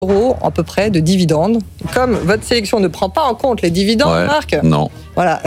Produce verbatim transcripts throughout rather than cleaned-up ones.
euros à peu près de dividendes. Comme votre sélection ne prend pas en compte les dividendes, ouais, Marc. Non. Voilà.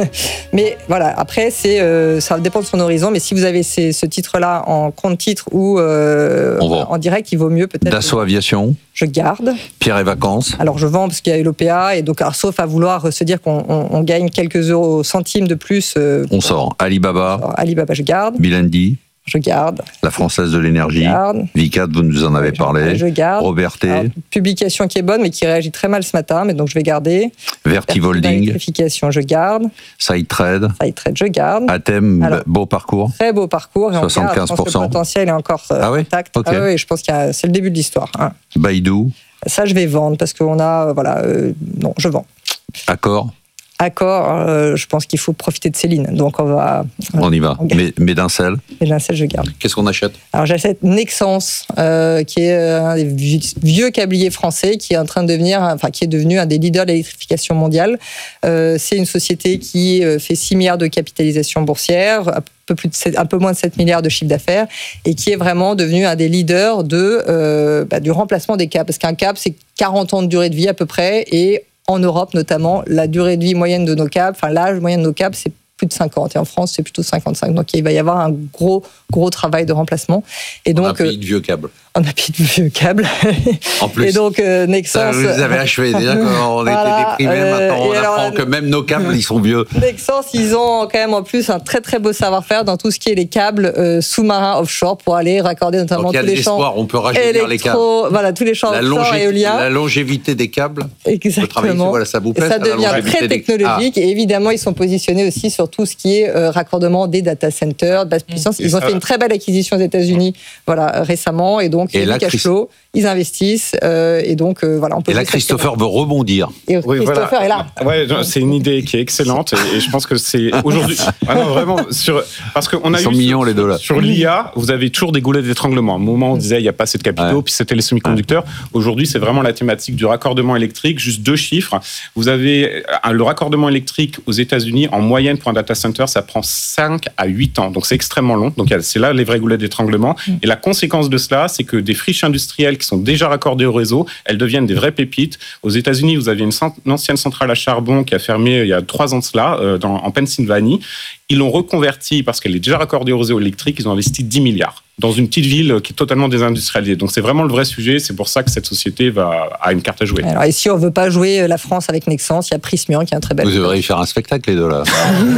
Mais voilà, après, c'est, euh, ça dépend de son horizon. Mais si vous avez ces, ce titre-là en compte titre ou euh, en direct, il vaut mieux peut-être. Dassault Aviation. Je garde. Pierre et Vacances. Alors je vends parce qu'il y a eu l'O P A et donc alors, sauf à vouloir se dire qu'on on, on gagne quelques euros centimes de plus. Euh, on sort. Alibaba. Alors, Alibaba, je garde. Vivendi. Je garde. La Française de l'énergie. Vicat, vous nous en avez je, parlé. Je garde. Robertet. Alors, publication qui est bonne mais qui réagit très mal ce matin, mais donc je vais garder. Vertivolding. Électrification, je garde. Sidetrade. Sidetrade, je garde. Athème, alors, beau parcours. Très beau parcours. Et soixante-quinze pour cent. Je pense que le potentiel est encore euh, ah oui intact. Okay. Ah oui, je pense que c'est le début de l'histoire. Hein. Baidu. Ça, je vais vendre parce qu'on a, voilà, euh, non, je vends. Accor. Accor, euh, je pense qu'il faut profiter de Céline. Donc on va. On y va. Mais, Médincel. Médincel, je garde. Qu'est-ce qu'on achète? Alors j'achète Nexans, euh, qui est un des vieux câbliers français, qui est en train de devenir, enfin qui est devenu un des leaders de l'électrification mondiale. Euh, c'est une société qui fait six milliards de capitalisation boursière, un peu plus de sept, un peu moins de sept milliards de chiffre d'affaires, et qui est vraiment devenu un des leaders de euh, bah, du remplacement des câbles. Parce qu'un câble, c'est quarante ans de durée de vie à peu près, et en Europe, notamment, la durée de vie moyenne de nos câbles, enfin l'âge moyen de nos câbles, c'est plus de cinquante. Et en France, c'est plutôt cinquante-cinq. Donc, il va y avoir un gros, gros travail de remplacement. Et donc, on a un pays de vieux câbles. On a pays de vieux câbles. En plus. Et donc, euh, Nexans... Vous avez achevé. Déjà, on voilà, était déprimés. Euh, maintenant, on apprend alors, que même nos câbles, ils sont vieux. Nexans, ils ont quand même en plus un très, très beau savoir-faire dans tout ce qui est les câbles euh, sous-marins offshore pour aller raccorder notamment tous les champs on peut rajeunir les câbles. Voilà, tous les champs la offshore et éoliens. La longévité des câbles. Exactement. Voilà, ça vous plaît, ça devient très technologique. Ah. Et évidemment, ils sont positionnés aussi sur tout ce qui est euh, raccordement des data centers, de basse puissance. Ils ont fait une très belle acquisition aux États-Unis, voilà, récemment, et donc et il y a du cash flow. Ils investissent euh, et donc euh, voilà. On peut et là, Christopher veut rebondir. Et oui, Christopher voilà. est là. Ouais, c'est une idée qui est excellente et, et je pense que c'est aujourd'hui. Ah non, vraiment sur parce qu'on a eu millions, sur, les deux, là. sur l'I A, vous avez toujours des goulets d'étranglement. À un moment, on disait il n'y a pas assez de capitaux, ouais. puis c'était les semi-conducteurs. Ouais. Aujourd'hui, c'est vraiment la thématique du raccordement électrique. Juste deux chiffres. Vous avez le raccordement électrique aux États-Unis en moyenne pour un data center, ça prend cinq à huit ans. Donc c'est extrêmement long. Donc c'est là les vrais goulets d'étranglement. Mm. Et la conséquence de cela, c'est que des friches industrielles qui sont déjà raccordées au réseau, elles deviennent des vraies pépites. Aux États-Unis, vous aviez une, cent- une ancienne centrale à charbon qui a fermé il y a trois ans de cela, euh, dans, en Pennsylvanie. Ils l'ont reconvertie parce qu'elle est déjà raccordée au réseau électrique. Ils ont investi dix milliards dans une petite ville qui est totalement désindustrialisée. Donc c'est vraiment le vrai sujet. C'est pour ça que cette société va, a une carte à jouer. Alors, et si on ne veut pas jouer la France avec Nexans, il y a Prysmian qui est un très bel. Vous devriez faire un spectacle, les deux, là.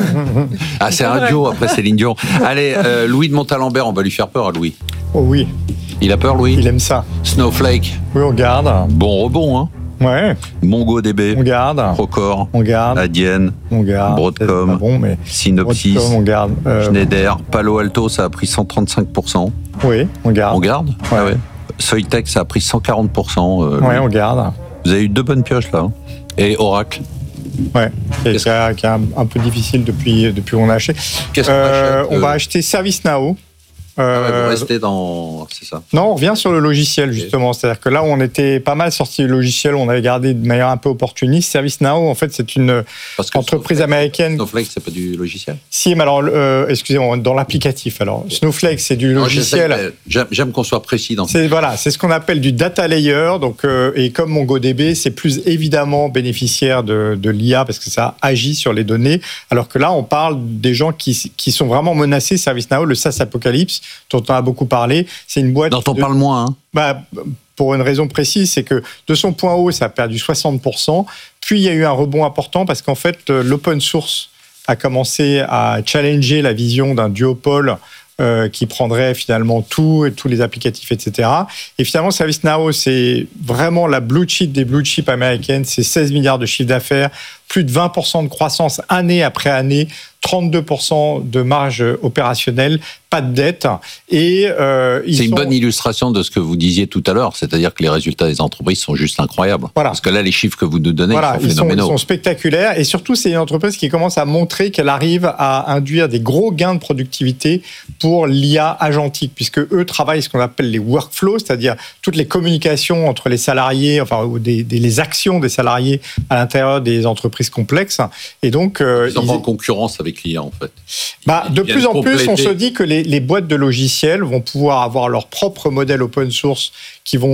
Ah, c'est un duo, après Céline Dion. Allez, euh, Louis de Montalembert, on va lui faire peur à Louis. Oh oui. Il a peur, Louis? Il aime ça. Snowflake. Oui, on garde. Bon rebond, hein. Ouais. MongoDB. On garde. Procore. On garde. Adyen. On garde. Broadcom. Bon, mais Synopsys. Broadcom, on garde. Euh... Schneider. Palo Alto, ça a pris cent trente-cinq pour cent. Oui, on garde. On garde? Ouais. Ah ouais. Soitec, ça a pris cent quarante pour cent. Euh, ouais, on garde. Vous avez eu deux bonnes pioches, là. Hein. Et Oracle. Ouais, qui est, qui est, qui est un, un peu difficile depuis, depuis où on a acheté. Qu'est-ce qu'on euh, achète, on euh... va acheter ServiceNow. Ah ouais, vous restez dans... C'est ça. Non, on revient sur le logiciel, justement. Okay. C'est-à-dire que là où on était pas mal sorti du logiciel, on avait gardé de manière un peu opportuniste. ServiceNow, en fait, c'est une entreprise Snowflake, américaine. Snowflake, c'est pas du logiciel? Si, mais alors, euh, excusez-moi, dans l'applicatif. Alors, okay. Snowflake, c'est du logiciel. Non, j'aime, j'aime qu'on soit précis dans c'est, voilà, c'est ce qu'on appelle du data layer. Donc, euh, et comme MongoDB, c'est plus évidemment bénéficiaire de, de l'I A parce que ça agit sur les données. Alors que là, on parle des gens qui, qui sont vraiment menacés. ServiceNow, le SaaS Apocalypse, dont on a beaucoup parlé, c'est une boîte... Dont on de... parle moins, hein. Bah, pour une raison précise, c'est que de son point haut, ça a perdu soixante pour cent. Puis, il y a eu un rebond important parce qu'en fait, l'open source a commencé à challenger la vision d'un duopole euh, qui prendrait finalement tout, et tous les applicatifs, et cetera. Et finalement, ServiceNow, c'est vraiment la blue chip des blue chips américaines. C'est seize milliards de chiffre d'affaires, plus de vingt pour cent de croissance année après année, trente-deux pour cent de marge opérationnelle, pas de dette. Et, euh, ils c'est une sont... bonne illustration de ce que vous disiez tout à l'heure, c'est-à-dire que les résultats des entreprises sont juste incroyables. Voilà. Parce que là, les chiffres que vous nous donnez, voilà, ils sont phénoménaux. Ils sont, ils sont spectaculaires. Et surtout, c'est une entreprise qui commence à montrer qu'elle arrive à induire des gros gains de productivité pour l'I A agentique, puisque eux travaillent ce qu'on appelle les workflows, c'est-à-dire toutes les communications entre les salariés, enfin, ou des, des, les actions des salariés à l'intérieur des entreprises complexes. Et donc, euh, ils sont ils... en concurrence avec l'I A, en fait. Bah, de plus en compléter... plus, on se dit que les, les boîtes de logiciels vont pouvoir avoir leur propre modèle open source qui vont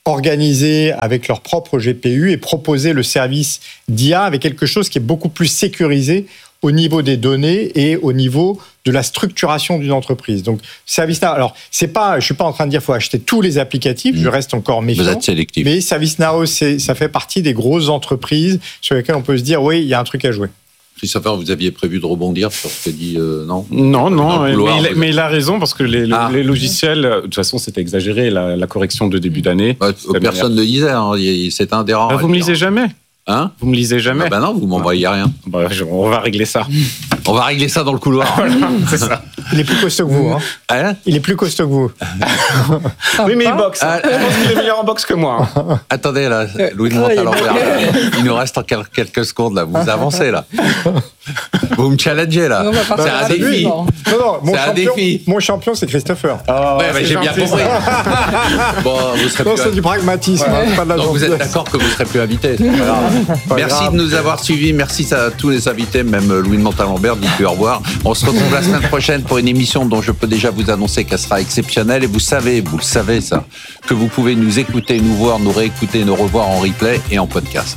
organiser avec leur propre G P U et proposer le service d'I A avec quelque chose qui est beaucoup plus sécurisé au niveau des données et au niveau de la structuration d'une entreprise. Donc, ServiceNow, alors, c'est pas, je suis pas en train de dire qu'il faut acheter tous les applicatifs, mmh. je reste encore méfiant. Vous êtes sélectif. Mais ServiceNow, c'est, ça fait partie des grosses entreprises sur lesquelles on peut se dire, oui, il y a un truc à jouer. Christopher, vous aviez prévu de rebondir sur ce que dit euh, non Non, non, couloir, mais, il, mais il a raison parce que les, ah. les logiciels, de toute façon, c'était exagéré la, la correction de début d'année. Bah, personne ne disait, hein, c'est un des rares. Bah, vous me lisez jamais. Hein Vous me lisez jamais. Ah bah non, vous m'envoyez rien. Bah, on va régler ça. On va régler ça dans le couloir. C'est ça. Il est plus costaud que vous. Hein. Hein il est plus costaud que vous. Oui, mais il boxe. Ah, je pense qu'il est meilleur en boxe que moi. Hein. Attendez, là, Louis de Montalembert, il nous reste quelques secondes, là. Vous avancez, là. Vous me challengez, là. Non, c'est un défi. Non, non, mon c'est un champion, défi. Mon champion, c'est Christopher. Oh, ouais, mais j'ai bien compris. Bon, vous serez non, plus c'est du pragmatisme, ouais. hein, pas de la Donc gentillesse. vous êtes d'accord que vous ne serez plus invité. Voilà. Merci grave. de nous avoir suivis. Merci à tous les invités, même Louis de Montalembert, dites-lui au revoir. On se retrouve la semaine prochaine pour une émission dont je peux déjà vous annoncer qu'elle sera exceptionnelle. Et vous savez, vous le savez ça, que vous pouvez nous écouter, nous voir, nous réécouter, nous revoir en replay et en podcast.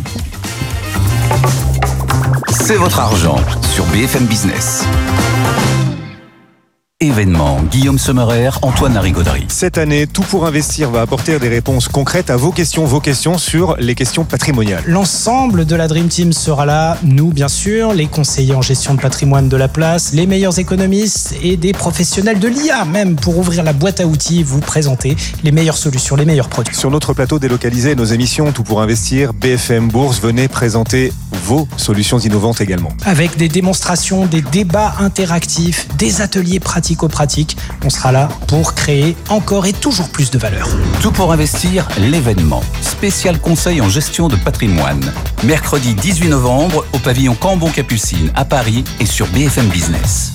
C'est votre argent sur B F M Business. Événement, Guillaume Sommerer, Antoine Larigauderie. Cette année, Tout pour investir va apporter des réponses concrètes à vos questions, vos questions sur les questions patrimoniales. L'ensemble de la Dream Team sera là, nous bien sûr, les conseillers en gestion de patrimoine de la place, les meilleurs économistes et des professionnels de l'I A même pour ouvrir la boîte à outils et vous présenter les meilleures solutions, les meilleurs produits. Sur notre plateau délocalisé, nos émissions Tout pour investir, B F M Bourse, venez présenter vos solutions innovantes également. Avec des démonstrations, des débats interactifs, des ateliers pratico-pratiques, on sera là pour créer encore et toujours plus de valeur. Tout pour investir, l'événement. Spécial conseil en gestion de patrimoine. Mercredi dix-huit novembre au pavillon Cambon-Capucine à Paris et sur B F M Business.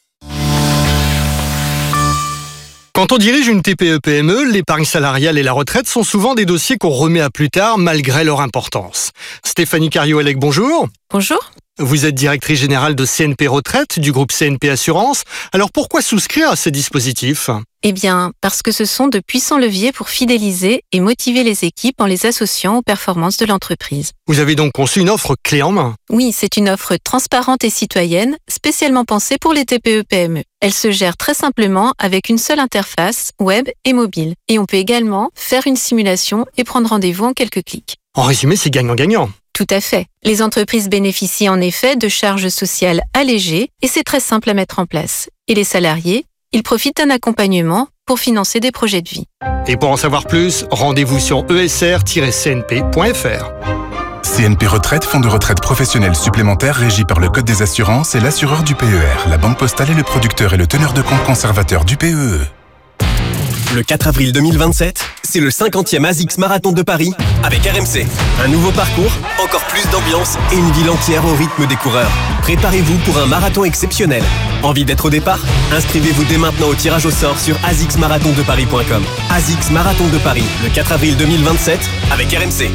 Quand on dirige une T P E P M E, l'épargne salariale et la retraite sont souvent des dossiers qu'on remet à plus tard malgré leur importance. Stéphanie Cario-Elec, bonjour. Bonjour. Vous êtes directrice générale de C N P Retraite du groupe C N P Assurance. Alors pourquoi souscrire à ces dispositifs ? Eh bien, parce que ce sont de puissants leviers pour fidéliser et motiver les équipes en les associant aux performances de l'entreprise. Vous avez donc conçu une offre clé en main. Oui, c'est une offre transparente et citoyenne, spécialement pensée pour les T P E P M E. Elle se gère très simplement avec une seule interface, web et mobile. Et on peut également faire une simulation et prendre rendez-vous en quelques clics. En résumé, c'est gagnant-gagnant. Tout à fait. Les entreprises bénéficient en effet de charges sociales allégées et c'est très simple à mettre en place. Et les salariés, ils profitent d'un accompagnement pour financer des projets de vie. Et pour en savoir plus, rendez-vous sur e s r tiret c n p point f r. C N P Retraite, fonds de retraite professionnel supplémentaire régi par le Code des assurances et l'assureur du P E R. La Banque Postale est le producteur et le teneur de compte conservateur du P E E. Le quatre avril deux mille vingt-sept, c'est le cinquantième A S I X Marathon de Paris avec R M C. Un nouveau parcours, encore plus d'ambiance et une ville entière au rythme des coureurs. Préparez-vous pour un marathon exceptionnel. Envie d'être au départ ? Inscrivez-vous dès maintenant au tirage au sort sur a s i x marathon de paris point com. A S I X Marathon de Paris, le quatre avril deux mille vingt-sept avec R M C.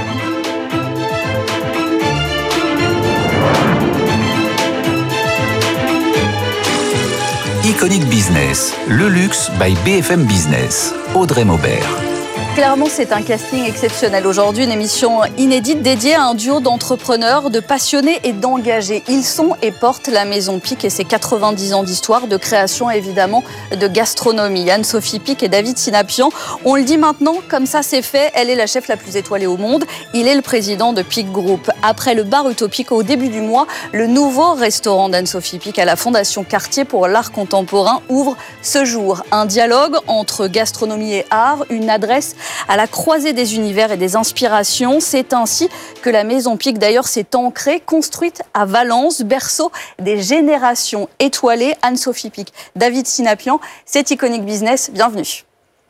Iconic Business, le luxe by B F M Business. Audrey Maubert. Clairement, c'est un casting exceptionnel. Aujourd'hui, une émission inédite dédiée à un duo d'entrepreneurs, de passionnés et d'engagés. Ils sont et portent la Maison Pic et ses quatre-vingt-dix ans d'histoire, de création évidemment, de gastronomie. Anne-Sophie Pic et David Sinapian. On le dit maintenant, comme ça c'est fait, elle est la chef la plus étoilée au monde. Il est le président de Pic Group. Après le bar utopique au début du mois, le nouveau restaurant d'Anne-Sophie Pic à la Fondation Cartier pour l'art contemporain ouvre ce jour. Un dialogue entre gastronomie et art, une adresse à la croisée des univers et des inspirations. C'est ainsi que la Maison Pic, d'ailleurs, s'est ancrée, construite à Valence, berceau des générations étoilées. Anne-Sophie Pic, David Sinapian, c'est Iconic Business. Bienvenue.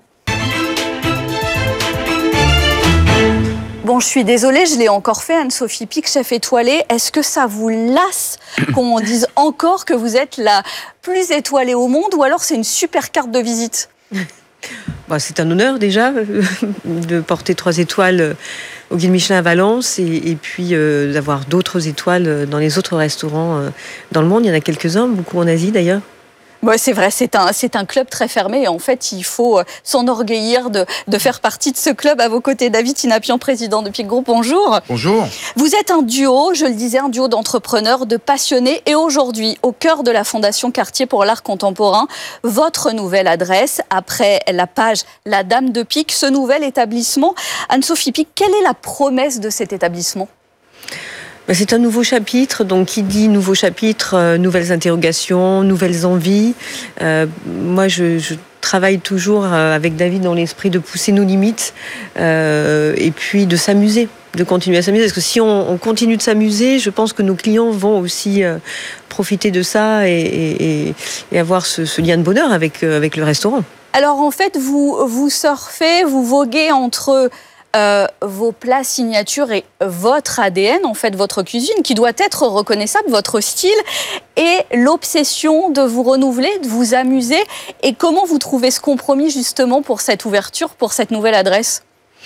Bon, je suis désolée, je l'ai encore fait, Anne-Sophie Pic, chef étoilée. Est-ce que ça vous lasse qu'on dise encore que vous êtes la plus étoilée au monde ou alors c'est une super carte de visite ? Bah, c'est un honneur déjà de porter trois étoiles au Guide Michelin à Valence et, et puis euh, d'avoir d'autres étoiles dans les autres restaurants euh, dans le monde. Il y en a quelques-uns, beaucoup en Asie d'ailleurs. Ouais, c'est vrai, c'est un, c'est un club très fermé et en fait, il faut s'enorgueillir de, de faire partie de ce club. À vos côtés, David Hinapian, président de Peak Group, bonjour. Bonjour. Vous êtes un duo, je le disais, un duo d'entrepreneurs, de passionnés et aujourd'hui, au cœur de la Fondation Cartier pour l'art contemporain, votre nouvelle adresse, après la page La Dame de Peak, ce nouvel établissement. Anne-Sophie Pic, quelle est la promesse de cet établissement ? C'est un nouveau chapitre, donc qui dit nouveau chapitre, euh, nouvelles interrogations, nouvelles envies. Euh, moi, je, je travaille toujours euh, avec David dans l'esprit de pousser nos limites euh, et puis de s'amuser, de continuer à s'amuser. Parce que si on, on continue de s'amuser, je pense que nos clients vont aussi euh, profiter de ça et, et, et avoir ce, ce lien de bonheur avec, euh, avec le restaurant. Alors en fait, vous, vous surfez, vous voguez entre... Euh, vos plats signatures et votre A D N, en fait, votre cuisine, qui doit être reconnaissable, votre style, et l'obsession de vous renouveler, de vous amuser. Et comment vous trouvez ce compromis, justement, pour cette ouverture, pour cette nouvelle adresse ?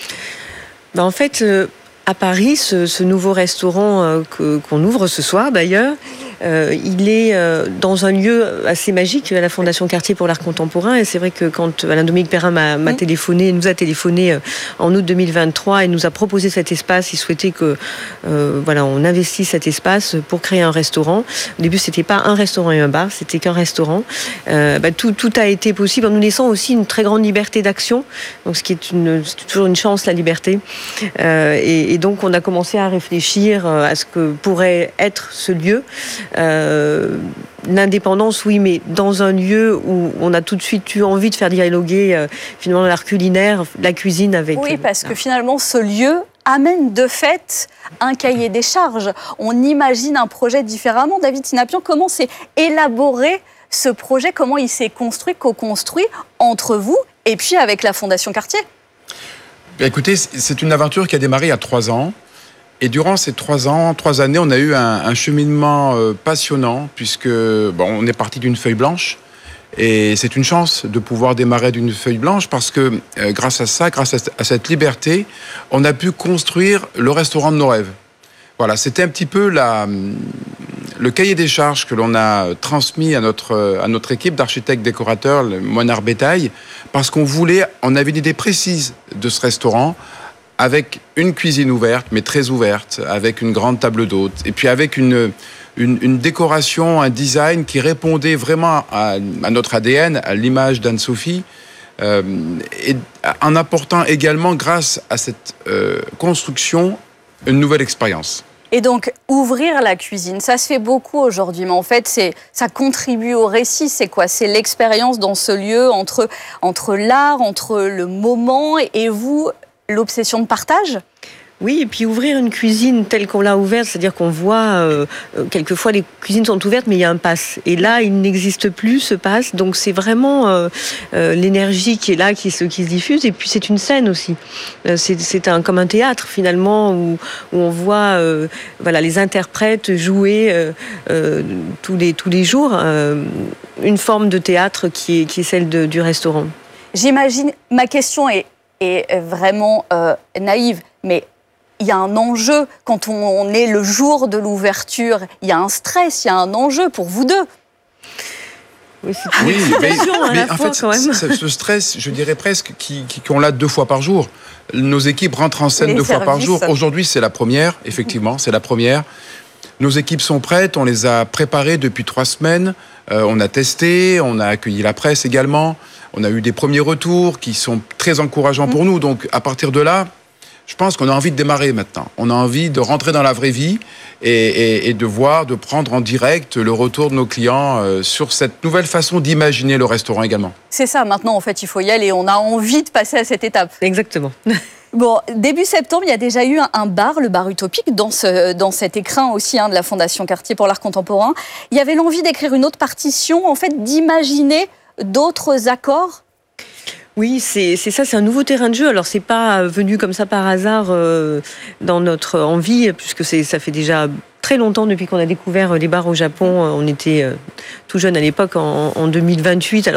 Ben, en fait, euh, à Paris, ce, ce nouveau restaurant euh, que, qu'on ouvre ce soir, d'ailleurs, Euh, il est euh, dans un lieu assez magique à la Fondation Cartier pour l'art contemporain. Et c'est vrai que quand Alain-Dominique Perrin m'a, m'a téléphoné, nous a téléphoné euh, en août deux mille vingt-trois et nous a proposé cet espace, il souhaitait que euh, voilà, on investisse cet espace pour créer un restaurant. Au début, c'était pas un restaurant et un bar, c'était qu'un restaurant. Euh, bah, tout, tout a été possible en nous laissant aussi une très grande liberté d'action. Donc, ce qui est, une, c'est toujours une chance, la liberté. Euh, et, et donc, on a commencé à réfléchir à ce que pourrait être ce lieu. Euh, l'indépendance, oui, mais dans un lieu où on a tout de suite eu envie de faire dialoguer euh, finalement l'art culinaire, la cuisine avec... Oui, parce que finalement, ce lieu amène de fait un cahier des charges. On imagine un projet différemment. David Hinapian, comment s'est élaboré ce projet ? Comment il s'est construit, co-construit entre vous et puis avec la Fondation Cartier ? Écoutez, c'est une aventure qui a démarré il y a trois ans. Et durant ces trois ans, trois années, on a eu un, un cheminement euh, passionnant puisque bon, on est parti d'une feuille blanche et c'est une chance de pouvoir démarrer d'une feuille blanche parce que euh, grâce à ça, grâce à, à cette liberté, on a pu construire le restaurant de nos rêves. Voilà, c'était un petit peu la, le cahier des charges que l'on a transmis à notre, à notre équipe d'architectes décorateurs, le Moinard Bétail, parce qu'on voulait, on avait une idée précise de ce restaurant, avec une cuisine ouverte, mais très ouverte, avec une grande table d'hôte, et puis avec une, une, une décoration, un design qui répondait vraiment à, à notre A D N, à l'image d'Anne-Sophie, euh, et en apportant également, grâce à cette euh, construction, une nouvelle expérience. Et donc, ouvrir la cuisine, ça se fait beaucoup aujourd'hui, mais en fait, c'est, ça contribue au récit. C'est quoi ? C'est l'expérience dans ce lieu, entre, entre l'art, entre le moment et vous... L'obsession de partage ? Oui, et puis ouvrir une cuisine telle qu'on l'a ouverte, c'est-à-dire qu'on voit, euh, quelquefois les cuisines sont ouvertes, mais il y a un pass. Et là, il n'existe plus ce pass, donc c'est vraiment euh, euh, l'énergie qui est là, qui se, qui se diffuse, et puis c'est une scène aussi. Euh, c'est c'est un, comme un théâtre, finalement, où, où on voit euh, voilà, les interprètes jouer euh, euh, tous, les, tous les jours, euh, une forme de théâtre qui est, qui est celle de, du restaurant. J'imagine, ma question est est vraiment euh, naïve, mais il y a un enjeu quand on, on est le jour de l'ouverture. Il y a un stress, il y a un enjeu pour vous deux. Oui, c'est une oui, mais, à mais la en fois, fait, quand même. Ce, ce stress, je dirais presque, qui, qui, qu'on l'a deux fois par jour. Nos équipes rentrent en scène Les deux services. fois par jour. Aujourd'hui, c'est la première, effectivement, c'est la première. Nos équipes sont prêtes, on les a préparées depuis trois semaines. Euh, on a testé, on a accueilli la presse également. On a eu des premiers retours qui sont très encourageants pour nous. Donc, à partir de là, je pense qu'on a envie de démarrer maintenant. On a envie de rentrer dans la vraie vie et, et, et de voir, de prendre en direct le retour de nos clients euh, sur cette nouvelle façon d'imaginer le restaurant également. C'est ça, maintenant, en fait, il faut y aller. On a envie de passer à cette étape. Exactement. Bon, début septembre, il y a déjà eu un bar, le bar Utopique, dans, ce, dans cet écrin aussi hein, de la Fondation Cartier pour l'art contemporain. Il y avait l'envie d'écrire une autre partition, en fait, d'imaginer d'autres accords. Oui, c'est, c'est ça, c'est un nouveau terrain de jeu. Alors, c'est pas venu comme ça par hasard euh, dans notre envie, puisque c'est, ça fait déjà très longtemps depuis qu'on a découvert les bars au Japon. On était euh, tout jeune à l'époque, en, en deux mille vingt-huit. Alors,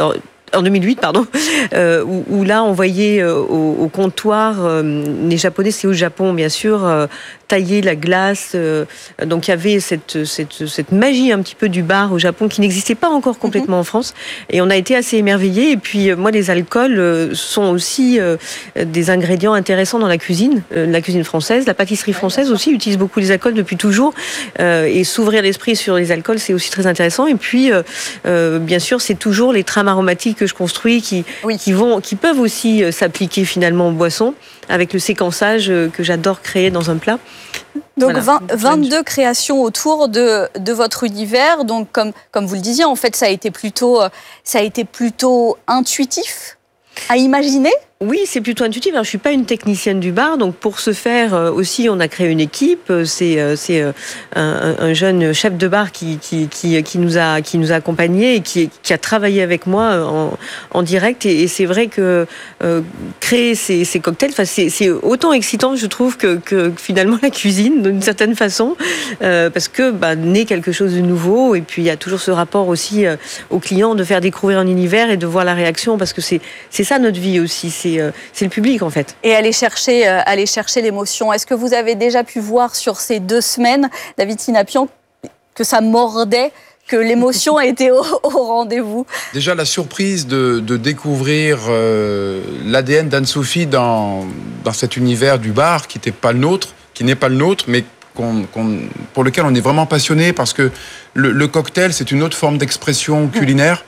en deux mille huit, pardon, euh, où, où là, on voyait euh, au, au comptoir, euh, les Japonais, c'est au Japon, bien sûr, euh, tailler la glace. Euh, donc, il y avait cette, cette, cette magie un petit peu du bar au Japon qui n'existait pas encore complètement mmh. en France. Et on a été assez émerveillés. Et puis, euh, moi, les alcools euh, sont aussi euh, des ingrédients intéressants dans la cuisine, euh, la cuisine française. La pâtisserie française aussi utilise beaucoup les alcools depuis toujours. Euh, et s'ouvrir l'esprit sur les alcools, c'est aussi très intéressant. Et puis, euh, euh, bien sûr, c'est toujours les trames aromatiques que je construis qui, oui. qui, vont, qui peuvent aussi s'appliquer finalement aux boissons avec le séquençage que j'adore créer dans un plat. Donc voilà. vingt, vingt-deux créations autour de, de votre univers. Donc comme, comme vous le disiez, en fait, ça a été plutôt, ça a été plutôt intuitif à imaginer. Oui, c'est plutôt intuitif. Alors, je suis pas une technicienne du bar, donc pour ce faire aussi, on a créé une équipe. C'est c'est un, un jeune chef de bar qui qui qui, qui nous a qui nous a accompagnés et qui qui a travaillé avec moi en, en direct. Et, et c'est vrai que euh, créer ces, ces cocktails, enfin c'est c'est autant excitant, je trouve, que que finalement la cuisine d'une certaine façon, euh, parce que bah, naît quelque chose de nouveau. Et puis il y a toujours ce rapport aussi euh, au client de faire découvrir un univers et de voir la réaction, parce que c'est c'est ça notre vie aussi. C'est c'est le public en fait. Et aller chercher, euh, aller chercher l'émotion. Est-ce que vous avez déjà pu voir sur ces deux semaines, David Sinapian, que ça mordait, que l'émotion était au, au rendez-vous? Déjà la surprise de, de découvrir euh, l'A D N d'Anne-Sophie dans, dans cet univers du bar qui n'était pas le nôtre, qui n'est pas le nôtre, mais qu'on, qu'on, pour lequel on est vraiment passionné, parce que le, le cocktail, c'est une autre forme d'expression culinaire.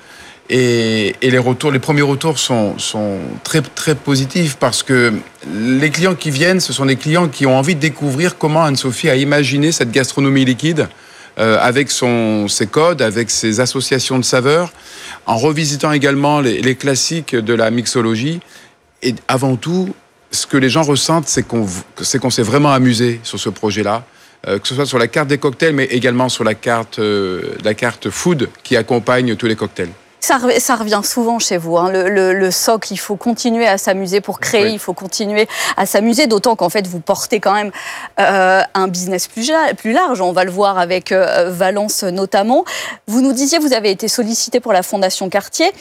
Et, et les retours, les premiers retours sont, sont très, très positifs, parce que les clients qui viennent, ce sont des clients qui ont envie de découvrir comment Anne-Sophie a imaginé cette gastronomie liquide, euh, avec son, ses codes, avec ses associations de saveurs, en revisitant également les, les classiques de la mixologie. Et avant tout, ce que les gens ressentent, c'est qu'on, c'est qu'on s'est vraiment amusé sur ce projet-là. Euh, que ce soit sur la carte des cocktails, mais également sur la carte, euh, la carte food qui accompagne tous les cocktails. Ça, ça revient souvent chez vous, hein. le, le, le socle, il faut continuer à s'amuser pour créer, oui. il faut continuer à s'amuser, d'autant qu'en fait vous portez quand même euh, un business plus, plus large, on va le voir avec euh, Valence notamment. Vous nous disiez, vous avez été sollicité pour la Fondation Cartier.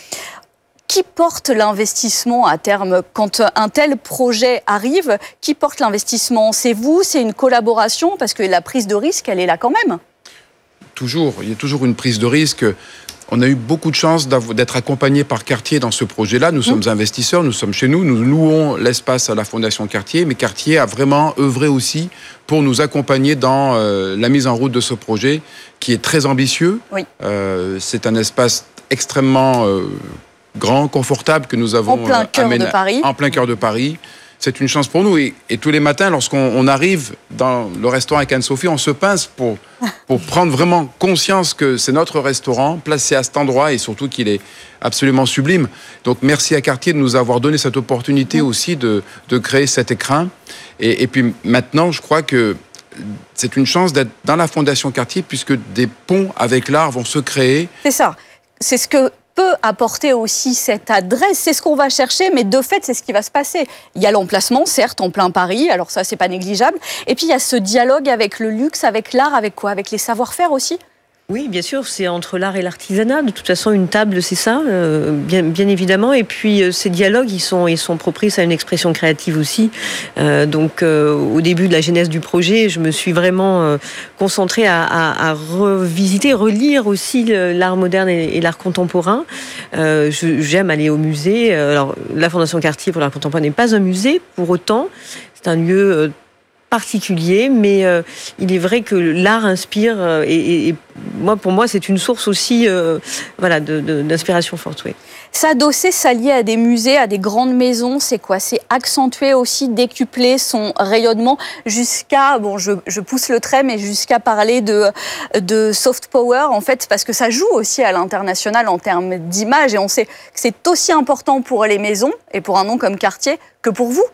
Qui porte l'investissement à terme quand un tel projet arrive? Qui porte l'investissement? C'est vous? C'est une collaboration? Parce que la prise de risque, elle est là quand même. Toujours, il y a toujours une prise de risque. On a eu beaucoup de chance d'être accompagnés par Cartier dans ce projet-là. Nous sommes mmh. investisseurs, nous sommes chez nous, nous louons l'espace à la Fondation Cartier, mais Cartier a vraiment œuvré aussi pour nous accompagner dans euh, la mise en route de ce projet qui est très ambitieux. Oui. Euh, c'est un espace extrêmement euh, grand, confortable que nous avons en plein cœur aména- de Paris. En plein cœur de Paris. C'est une chance pour nous. Et, et tous les matins, lorsqu'on on arrive dans le restaurant avec Anne-Sophie, on se pince pour, pour prendre vraiment conscience que c'est notre restaurant, placé à cet endroit, et surtout qu'il est absolument sublime. Donc merci à Cartier de nous avoir donné cette opportunité aussi de, de créer cet écrin. Et, et puis maintenant, je crois que c'est une chance d'être dans la Fondation Cartier, puisque des ponts avec l'art vont se créer. C'est ça. C'est ce que peut apporter aussi cette adresse, c'est ce qu'on va chercher, mais de fait, c'est ce qui va se passer. Il y a l'emplacement, certes, en plein Paris, alors ça, c'est pas négligeable, et puis il y a ce dialogue avec le luxe, avec l'art, avec quoi? Avec les savoir-faire aussi? Oui, bien sûr, c'est entre l'art et l'artisanat. De toute façon, une table, c'est ça, euh, bien, bien évidemment. Et puis, euh, ces dialogues, ils sont, ils sont propices à une expression créative aussi. Euh, donc, euh, au début de la genèse du projet, je me suis vraiment euh, concentrée à, à, à revisiter, relire aussi l'art moderne et, et l'art contemporain. Euh, je, j'aime aller au musée. Alors, la Fondation Cartier pour l'art contemporain n'est pas un musée, pour autant. C'est un lieu euh, particulier, mais euh, il est vrai que l'art inspire euh, et, et, et moi, pour moi, c'est une source aussi euh, voilà, de, de, d'inspiration forte. Oui. S'adosser, s'allier à des musées, à des grandes maisons, c'est quoi? C'est accentuer aussi, décupler son rayonnement jusqu'à, bon, je, je pousse le trait, mais jusqu'à parler de, de soft power, en fait, parce que ça joue aussi à l'international en termes d'image, et on sait que c'est aussi important pour les maisons et pour un nom comme Cartier que pour vous.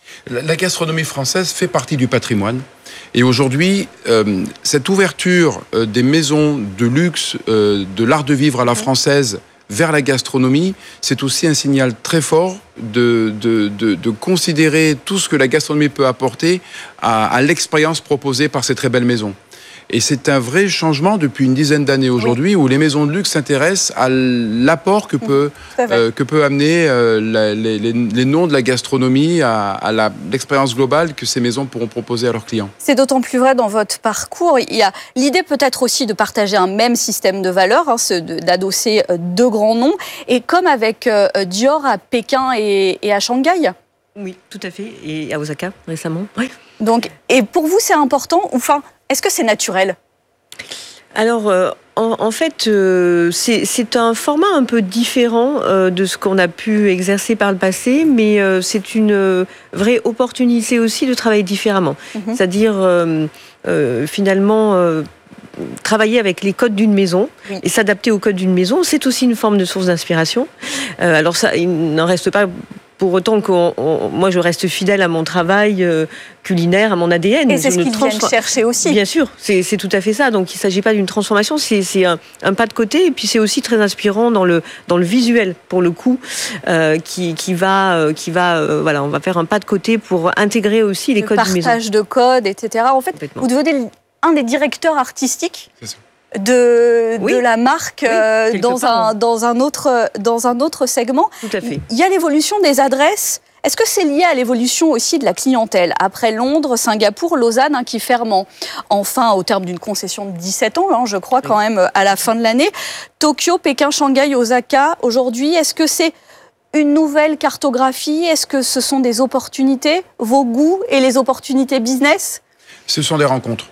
La gastronomie française fait partie du patrimoine. Et aujourd'hui, euh, cette ouverture euh, des maisons de luxe, euh, de l'art de vivre à la française vers la gastronomie, c'est aussi un signal très fort de, de, de, de considérer tout ce que la gastronomie peut apporter à, à l'expérience proposée par ces très belles maisons. Et c'est un vrai changement depuis une dizaine d'années aujourd'hui, oui. où les maisons de luxe s'intéressent à l'apport que peut, euh, que peut amener euh, la, les, les, les noms de la gastronomie à, à la, l'expérience globale que ces maisons pourront proposer à leurs clients. C'est d'autant plus vrai dans votre parcours. Il y a l'idée peut-être aussi de partager un même système de valeurs, hein, d'adosser deux grands noms, et comme avec euh, Dior à Pékin et, et à Shanghai. Oui, tout à fait, et à Osaka récemment. Oui. Donc, et pour vous, c'est important, enfin, est-ce que c'est naturel ? Alors, euh, en, en fait, euh, c'est, c'est un format un peu différent euh, de ce qu'on a pu exercer par le passé, mais euh, c'est une euh, vraie opportunité aussi de travailler différemment. Mm-hmm. C'est-à-dire, euh, euh, finalement... Euh, travailler avec les codes d'une maison oui. et s'adapter aux codes d'une maison, c'est aussi une forme de source d'inspiration. Euh, alors ça, il n'en reste pas pour autant que moi je reste fidèle à mon travail euh, culinaire, à mon A D N. Et c'est je ce qu'ils transform... viennent chercher aussi. Bien sûr, c'est, c'est tout à fait ça. Donc il ne s'agit pas d'une transformation, c'est, c'est un, un pas de côté. Et puis c'est aussi très inspirant dans le, dans le visuel, pour le coup, euh, qui, qui va... Euh, qui va euh, voilà, on va faire un pas de côté pour intégrer aussi les le codes d'une maison. Le partage de codes, et cetera. En fait, vous devenez un des directeurs artistiques de, oui. de la marque oui, euh, dans, un, dans, un autre, dans un autre segment. Tout à fait. Il y a l'évolution des adresses. Est-ce que c'est lié à l'évolution aussi de la clientèle ? Après Londres, Singapour, Lausanne, hein, qui ferment enfin au terme d'une concession de dix-sept ans, hein, je crois, quand oui. même, à la fin de l'année. Tokyo, Pékin, Shanghai, Osaka, aujourd'hui, est-ce que c'est une nouvelle cartographie ? Est-ce que ce sont des opportunités, vos goûts et les opportunités business ? Ce sont des rencontres.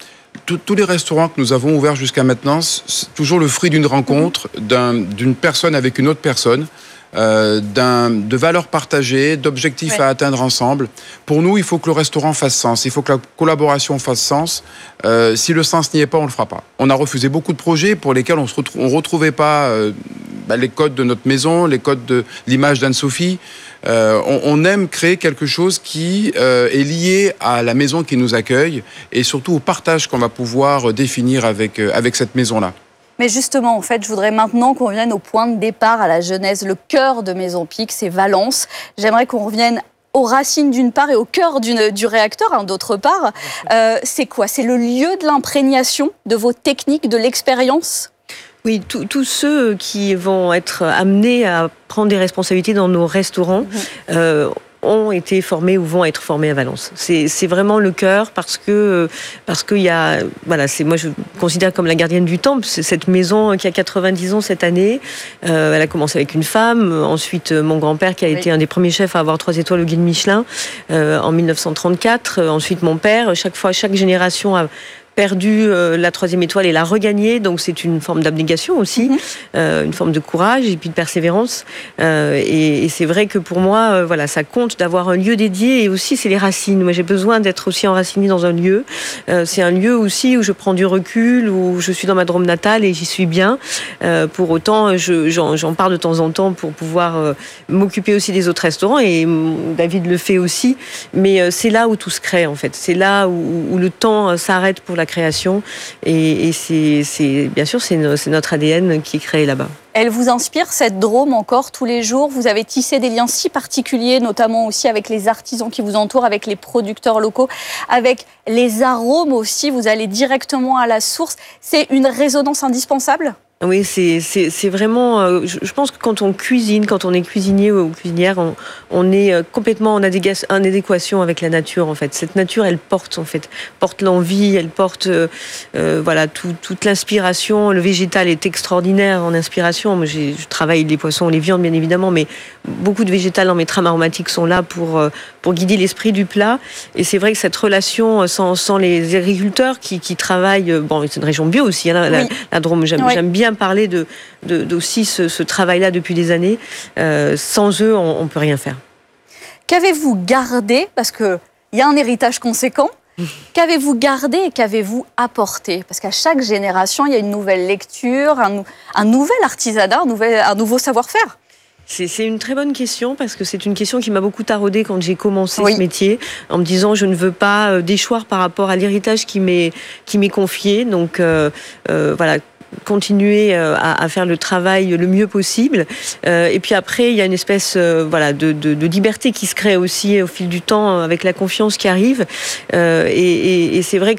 Tous les restaurants que nous avons ouverts jusqu'à maintenant, c'est toujours le fruit d'une rencontre, d'un, d'une personne avec une autre personne, euh, d'un, de valeurs partagées, d'objectifs ouais. à atteindre ensemble. Pour nous, il faut que le restaurant fasse sens, il faut que la collaboration fasse sens. Euh, si le sens n'y est pas, on ne le fera pas. On a refusé beaucoup de projets pour lesquels on ne retrouvait pas euh, bah, les codes de notre maison, les codes de l'image d'Anne-Sophie. Euh, on, on aime créer quelque chose qui euh, est lié à la maison qui nous accueille et surtout au partage qu'on va pouvoir définir avec, euh, avec cette maison-là. Mais justement, en fait, je voudrais maintenant qu'on revienne au point de départ, à la genèse, le cœur de Maison Pic, c'est Valence. J'aimerais qu'on revienne aux racines d'une part et au cœur d'une, du réacteur hein, d'autre part. Euh, c'est quoi ? C'est le lieu de l'imprégnation de vos techniques, de l'expérience ? Oui, tous ceux qui vont être amenés à prendre des responsabilités dans nos restaurants mmh. euh, ont été formés ou vont être formés à Valence. C'est, c'est vraiment le cœur parce que parce qu'il y a voilà, c'est moi je considère comme la gardienne du temple. C'est cette maison qui a quatre-vingt-dix ans cette année. Euh, elle a commencé avec une femme, ensuite mon grand-père qui a oui. été un des premiers chefs à avoir trois étoiles au guide Michelin euh, en dix-neuf cent trente-quatre. Ensuite mon père. Chaque fois, chaque génération a perdu euh, la troisième étoile et l'a regagnée, donc c'est une forme d'abnégation aussi, mmh. euh, une forme de courage et puis de persévérance. Euh, et, et c'est vrai que pour moi, euh, voilà, ça compte d'avoir un lieu dédié et aussi c'est les racines. Moi, j'ai besoin d'être aussi enracinée dans un lieu. Euh, c'est un lieu aussi où je prends du recul, où je suis dans ma Drôme natale et j'y suis bien. Euh, pour autant, je, j'en, j'en parle de temps en temps pour pouvoir euh, m'occuper aussi des autres restaurants et David le fait aussi. Mais euh, c'est là où tout se crée en fait. C'est là où, où le temps s'arrête pour la création et, et c'est, c'est bien sûr c'est, no, c'est notre A D N qui est créé là-bas. Elle vous inspire cette Drôme encore tous les jours ? Vous avez tissé des liens si particuliers, notamment aussi avec les artisans qui vous entourent, avec les producteurs locaux, avec les arômes aussi. Vous allez directement à la source. C'est une résonance indispensable ? Oui, c'est, c'est, c'est vraiment... Euh, je, je pense que quand on cuisine, quand on est cuisinier ou cuisinière, on, on est complètement en, adéga- en adéquation avec la nature, en fait. Cette nature, elle porte, en fait, porte l'envie, elle porte euh, euh, voilà, tout, toute l'inspiration. Le végétal est extraordinaire en inspiration. Moi, j'ai, je travaille les poissons, les viandes, bien évidemment, mais beaucoup de végétal dans mes trames aromatiques sont là pour, euh, pour guider l'esprit du plat. Et c'est vrai que cette relation sans, sans les agriculteurs qui, qui travaillent... Bon, c'est une région bio aussi, hein, la, oui. la, la Drôme, j'aime, oui. j'aime bien parler de, de, d'aussi ce, ce travail-là depuis des années. Euh, sans eux, on ne peut rien faire. Qu'avez-vous gardé ? Parce qu'il y a un héritage conséquent. Qu'avez-vous gardé et qu'avez-vous apporté ? Parce qu'à chaque génération, il y a une nouvelle lecture, un, un nouvel artisanat, un, nouvel, un nouveau savoir-faire. C'est, c'est une très bonne question parce que c'est une question qui m'a beaucoup taraudée quand j'ai commencé oui. ce métier, en me disant je ne veux pas déchoir par rapport à l'héritage qui m'est, qui m'est confié. Donc euh, euh, voilà, continuer à, à faire le travail le mieux possible. Euh, et puis après, il y a une espèce euh, voilà, de, de, de liberté qui se crée aussi au fil du temps avec la confiance qui arrive. Euh, et, et, et c'est vrai que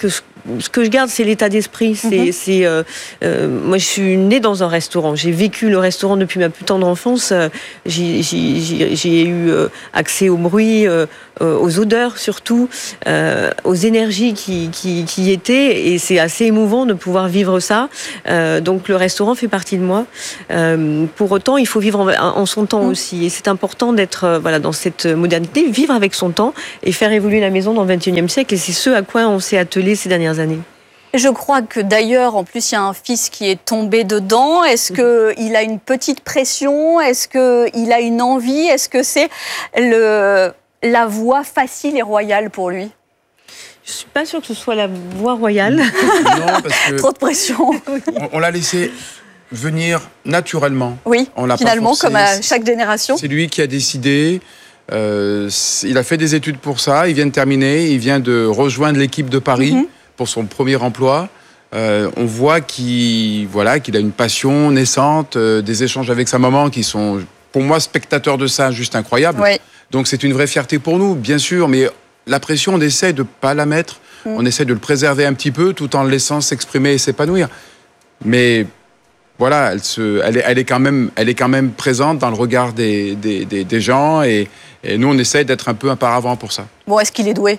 ce que je garde, c'est l'état d'esprit. C'est, mm-hmm. c'est, euh, euh, moi, je suis née dans un restaurant. J'ai vécu le restaurant depuis ma plus tendre enfance. J'ai, j'ai, j'ai, j'ai eu accès au bruit, euh, aux odeurs surtout, euh, aux énergies qui, qui, qui y étaient. Et c'est assez émouvant de pouvoir vivre ça. Euh, donc, le restaurant fait partie de moi. Euh, pour autant, il faut vivre en, en son temps mm. aussi. Et c'est important d'être euh, voilà, dans cette modernité, vivre avec son temps et faire évoluer la maison dans le vingt et unième siècle. Et c'est ce à quoi on s'est attelé ces dernières années. Je crois que d'ailleurs, en plus, il y a un fils qui est tombé dedans. Est-ce qu'il a une petite pression? Est-ce qu'il a une envie? Est-ce que c'est le, la voie facile et royale pour lui? Je ne suis pas sûre que ce soit la voie royale. Non, parce que trop de pression. On, on l'a laissé venir naturellement. Oui, on l'a finalement, pas forcé. Comme à chaque génération. C'est lui qui a décidé. Euh, il a fait des études pour ça. Il vient de terminer. Il vient de rejoindre l'équipe de Paris. Mm-hmm. Pour son premier emploi, euh, on voit qu'il, voilà, qu'il a une passion naissante, euh, des échanges avec sa maman qui sont, pour moi, spectateurs de ça, juste incroyables. Oui. Donc c'est une vraie fierté pour nous, bien sûr, mais la pression, on essaie de ne pas la mettre, mm. on essaie de le préserver un petit peu tout en le laissant s'exprimer et s'épanouir. Mais voilà, elle, se, elle, est, elle, est quand même, elle est quand même présente dans le regard des, des, des, des gens et, et nous, on essaie d'être un peu un paravent pour ça. Bon, est-ce qu'il est doué?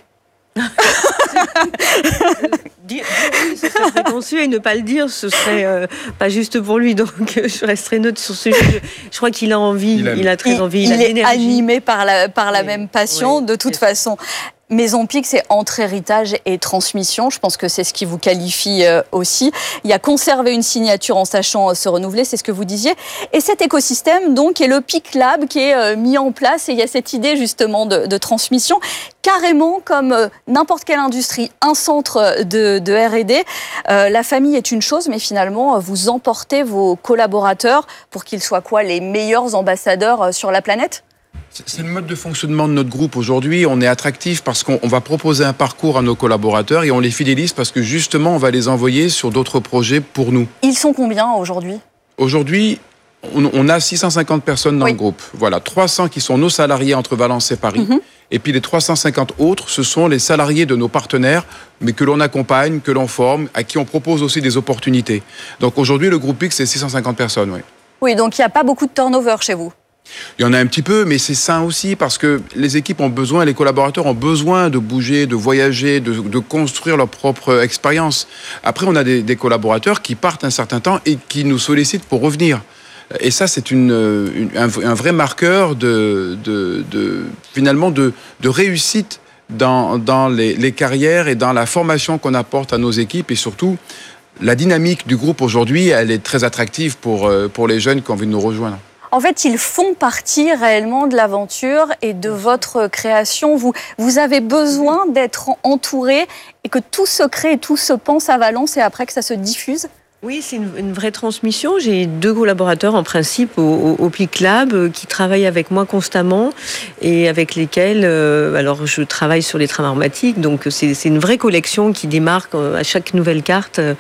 Dire oui, ce serait prétentieux et ne pas le dire, ce serait euh, pas juste pour lui. Donc, je resterai neutre sur ce sujet. Je crois qu'il a envie, il a, il a très il, envie. Il, il est animé par la, par la oui, même passion, oui, de toute façon. Maison Pic, c'est entre héritage et transmission. Je pense que c'est ce qui vous qualifie aussi. Il y a conserver une signature en sachant se renouveler, c'est ce que vous disiez. Et cet écosystème, donc, est le Pic Lab qui est mis en place. Et il y a cette idée, justement, de, de transmission, carrément comme n'importe quelle industrie, un centre de, de R et D. Euh, la famille est une chose, mais finalement, vous emportez vos collaborateurs pour qu'ils soient quoi, les meilleurs ambassadeurs sur la planète ? C'est le mode de fonctionnement de notre groupe aujourd'hui. On est attractif parce qu'on va proposer un parcours à nos collaborateurs et on les fidélise parce que justement, on va les envoyer sur d'autres projets pour nous. Ils sont combien aujourd'hui ? Aujourd'hui, on, on a six cent cinquante personnes dans oui. le groupe. Voilà, trois cents qui sont nos salariés entre Valence et Paris. Mm-hmm. Et puis les trois cent cinquante autres, ce sont les salariés de nos partenaires, mais que l'on accompagne, que l'on forme, à qui on propose aussi des opportunités. Donc aujourd'hui, le groupe Pic, c'est six cent cinquante personnes. Oui, oui, donc il n'y a pas beaucoup de turnover chez vous ? Il y en a un petit peu, mais c'est sain aussi parce que les équipes ont besoin, les collaborateurs ont besoin de bouger, de voyager, de, de construire leur propre expérience. Après, on a des, des collaborateurs qui partent un certain temps et qui nous sollicitent pour revenir. Et ça, c'est une, une, un, un vrai marqueur de, de, de finalement de, de réussite dans, dans les, les carrières et dans la formation qu'on apporte à nos équipes et surtout la dynamique du groupe aujourd'hui, elle est très attractive pour, pour les jeunes qui ont envie de nous rejoindre. En fait, ils font partie réellement de l'aventure et de votre création. Vous, vous avez besoin d'être entouré et que tout se crée et tout se pense à Valence et après que ça se diffuse ? Oui, c'est une, une vraie transmission. J'ai deux collaborateurs en principe au, au, au Pic Lab euh, qui travaillent avec moi constamment et avec lesquels, euh, alors je travaille sur les trames aromatiques. Donc c'est, c'est une vraie collection qui démarre à chaque nouvelle carte euh,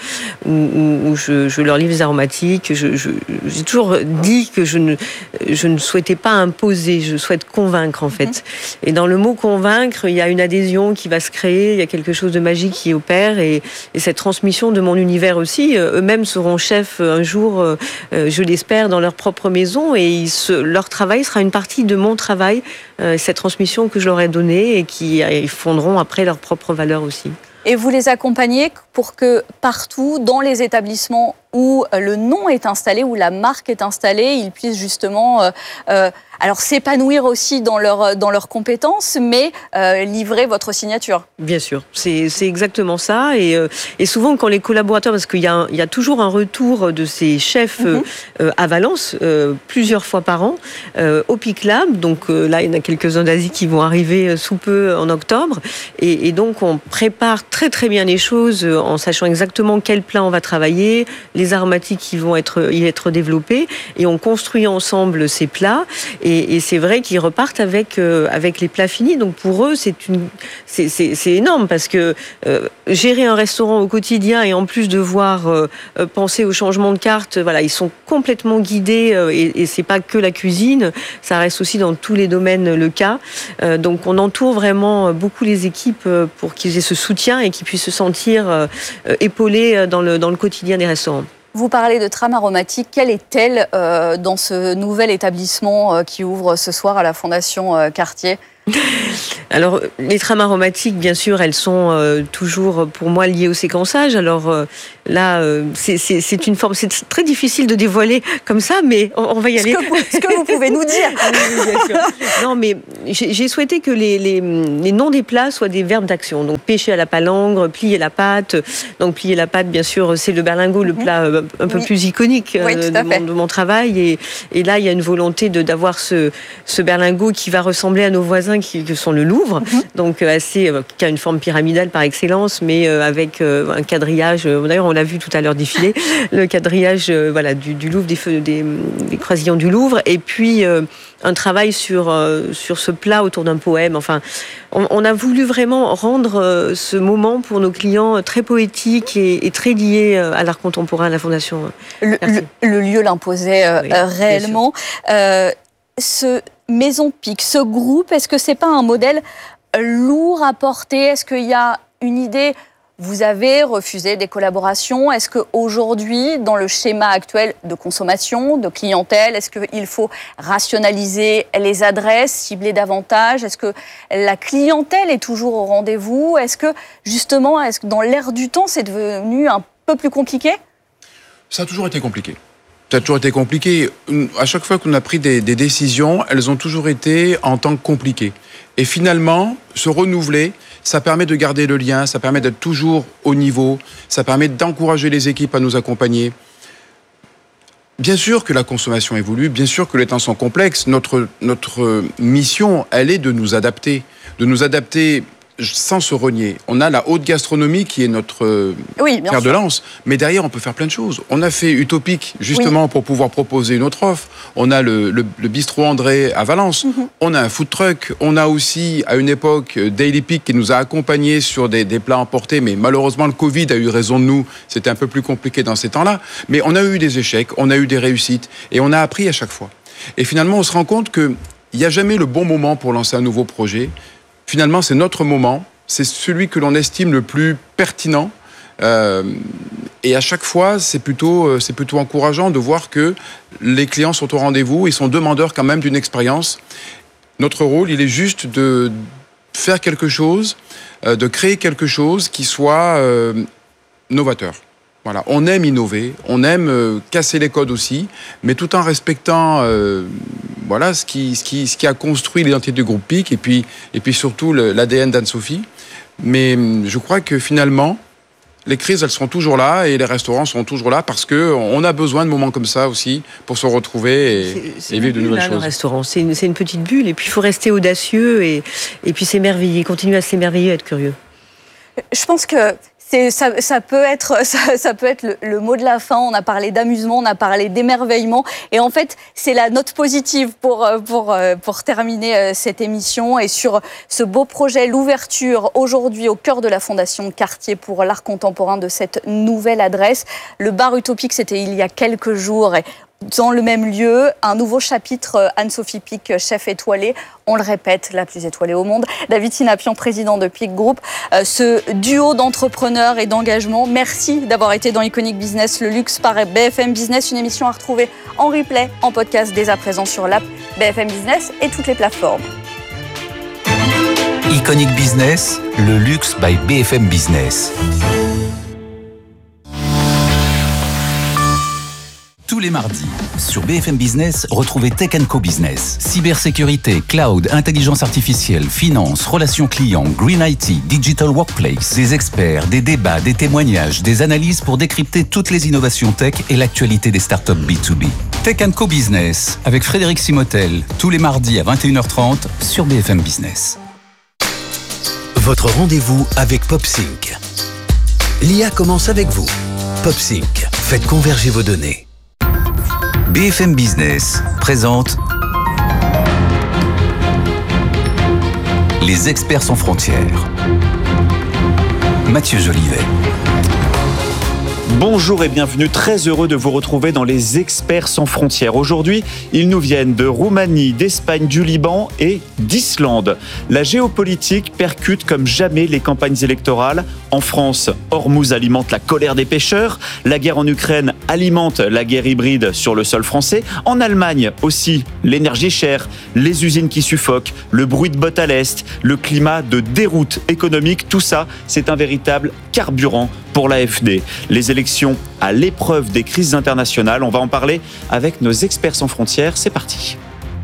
où, où je, je leur livre les aromatiques. Je, je, j'ai toujours dit que je ne, je ne souhaitais pas imposer, je souhaite convaincre en fait. Mmh. Et dans le mot convaincre, il y a une adhésion qui va se créer, il y a quelque chose de magique qui opère et, et cette transmission de mon univers aussi. Euh, eux-mêmes seront chefs un jour, euh, je l'espère, dans leur propre maison et ils se, leur travail sera une partie de mon travail, euh, cette transmission que je leur ai donnée et qui ils fonderont après leurs propres valeurs aussi. Et vous les accompagnez pour que partout, dans les établissements où le nom est installé, où la marque est installée, ils puissent justement euh, euh, alors s'épanouir aussi dans leurs dans leurs compétences, mais euh, livrer votre signature. Bien sûr, c'est c'est exactement ça. Et euh, et souvent quand les collaborateurs, parce qu'il y a un, il y a toujours un retour de ces chefs mm-hmm. euh, à Valence euh, plusieurs fois par an euh, au Pic Lab. Donc euh, là, il y en a quelques-uns d'Asie qui vont arriver sous peu en octobre. Et, et donc on prépare très très bien les choses en sachant exactement quel plat on va travailler, les aromatiques qui vont être y être développés, et on construit ensemble ces plats. Et, et c'est vrai qu'ils repartent avec euh, avec les plats finis. Donc pour eux, c'est une c'est c'est, c'est énorme parce que euh, gérer un restaurant au quotidien et en plus devoir euh, penser au changement de carte, voilà, ils sont complètement guidés euh, et, et c'est pas que la cuisine, ça reste aussi dans tous les domaines le cas. Euh, donc on entoure vraiment beaucoup les équipes pour qu'ils aient ce soutien et qu'ils puissent se sentir euh, épauler dans le, dans le quotidien des restaurants. Vous parlez de trame aromatique. Quelle est-elle euh, dans ce nouvel établissement euh, qui ouvre ce soir à la Fondation euh, Cartier ? Alors, les trames aromatiques, bien sûr, elles sont euh, toujours, pour moi, liées au séquençage. Alors euh, là, euh, c'est, c'est, c'est une forme, c'est très difficile de dévoiler comme ça, mais on, on va y aller. Ce que vous, ce que vous pouvez nous dire. Non, mais j'ai, j'ai souhaité que les, les, les noms des plats soient des verbes d'action. Donc, pêcher à la palangre, plier la pâte. Donc, plier la pâte, bien sûr, c'est le berlingot, le plat euh, un peu oui. plus iconique oui, euh, de, mon, de mon travail. Et, et là, il y a une volonté de, d'avoir ce, ce berlingot qui va ressembler à nos voisins qui, qui sont le Louvre, mm-hmm. donc assez, euh, qui a une forme pyramidale par excellence, mais euh, avec euh, un quadrillage. Euh, d'ailleurs, on l'a vu tout à l'heure défiler, le quadrillage, euh, voilà, du, du Louvre, des, feux, des, des croisillons du Louvre, et puis euh, un travail sur euh, sur ce plat autour d'un poème. Enfin, on, on a voulu vraiment rendre euh, ce moment pour nos clients très poétique et, et très lié euh, à l'art contemporain, à la Fondation. Le, le, le lieu l'imposait euh, oui, réellement. Euh, ce Maison Pic, ce groupe, est-ce que c'est pas un modèle lourd à porter ? Est-ce qu'il y a une idée ? Vous avez refusé des collaborations. Est-ce qu'aujourd'hui, dans le schéma actuel de consommation, de clientèle, est-ce qu'il faut rationaliser les adresses, cibler davantage ? Est-ce que la clientèle est toujours au rendez-vous ? Est-ce que, justement, est-ce que dans l'ère du temps, c'est devenu un peu plus compliqué ? Ça a toujours été compliqué. Ça a toujours été compliqué. À chaque fois qu'on a pris des, des décisions, elles ont toujours été en tant que compliquées. Et finalement, se renouveler, ça permet de garder le lien, ça permet d'être toujours au niveau, ça permet d'encourager les équipes à nous accompagner. Bien sûr que la consommation évolue, bien sûr que les temps sont complexes. Notre, notre mission, elle est de nous adapter, de nous adapter sans se renier. On a la haute gastronomie qui est notre oui, fer de lance, mais derrière on peut faire plein de choses. On a fait Utopique justement oui. pour pouvoir proposer une autre offre. On a le, le, le bistrot André à Valence. Mm-hmm. On a un food truck. On a aussi à une époque Daily Peak qui nous a accompagnés sur des, des plats emportés, mais malheureusement le Covid a eu raison de nous. C'était un peu plus compliqué dans ces temps-là. Mais on a eu des échecs, on a eu des réussites et on a appris à chaque fois. Et finalement on se rend compte qu'il n'y a jamais le bon moment pour lancer un nouveau projet. Finalement, c'est notre moment, c'est celui que l'on estime le plus pertinent. Euh, et à chaque fois, c'est plutôt, c'est plutôt encourageant de voir que les clients sont au rendez-vous, ils sont demandeurs quand même d'une expérience. Notre rôle, il est juste de faire quelque chose, euh, de créer quelque chose qui soit euh, novateur. Voilà, on aime innover, on aime euh, casser les codes aussi, mais tout en respectant euh, voilà, ce, qui, ce, qui, ce qui a construit l'identité du groupe Pic et puis, et puis surtout le, l'A D N d'Anne-Sophie. Mais je crois que finalement, les crises, elles seront toujours là et les restaurants seront toujours là parce qu'on a besoin de moments comme ça aussi pour se retrouver et, c'est, c'est et vivre de nouvelles là, choses. Le restaurant, c'est une, c'est une petite bulle et puis il faut rester audacieux et, et puis s'émerveiller, continuer à s'émerveiller, à être curieux. Je pense que C'est, ça, ça peut être, ça, ça peut être le, le mot de la fin. On a parlé d'amusement, on a parlé d'émerveillement. Et en fait, c'est la note positive pour, pour, pour terminer cette émission. Et sur ce beau projet, l'ouverture aujourd'hui au cœur de la Fondation Cartier pour l'art contemporain de cette nouvelle adresse. Le bar Utopique, c'était il y a quelques jours. Et dans le même lieu, un nouveau chapitre, Anne-Sophie Pic, chef étoilée, on le répète, la plus étoilée au monde. David Sinapian, président de Pic Group. Euh, ce duo d'entrepreneurs et d'engagement, merci d'avoir été dans Iconic Business, le luxe par B F M Business, une émission à retrouver en replay, en podcast dès à présent sur l'app B F M Business et toutes les plateformes. Iconic Business, le luxe by B F M Business. Tous les mardis, sur B F M Business, retrouvez Tech and Co Business. Cybersécurité, cloud, intelligence artificielle, finance, relations clients, green I T, digital workplace. Des experts, des débats, des témoignages, des analyses pour décrypter toutes les innovations tech et l'actualité des startups B deux B. Tech and Co Business, avec Frédéric Simotel, tous les mardis à vingt et une heures trente sur B F M Business. Votre rendez-vous avec PopSync. L'I A commence avec vous. PopSync, faites converger vos données. B F M Business présente Les experts sans frontières. Mathieu Jolivet. Bonjour et bienvenue, très heureux de vous retrouver dans les Experts sans frontières. Aujourd'hui, ils nous viennent de Roumanie, d'Espagne, du Liban et d'Islande. La géopolitique percute comme jamais les campagnes électorales. En France, Hormuz alimente la colère des pêcheurs. La guerre en Ukraine alimente la guerre hybride sur le sol français. En Allemagne aussi, l'énergie chère, les usines qui suffoquent, le bruit de bottes à l'Est, le climat de déroute économique. Tout ça, c'est un véritable carburant pour l'A F D. Les élections à l'épreuve des crises internationales. On va en parler avec nos experts sans frontières. C'est parti.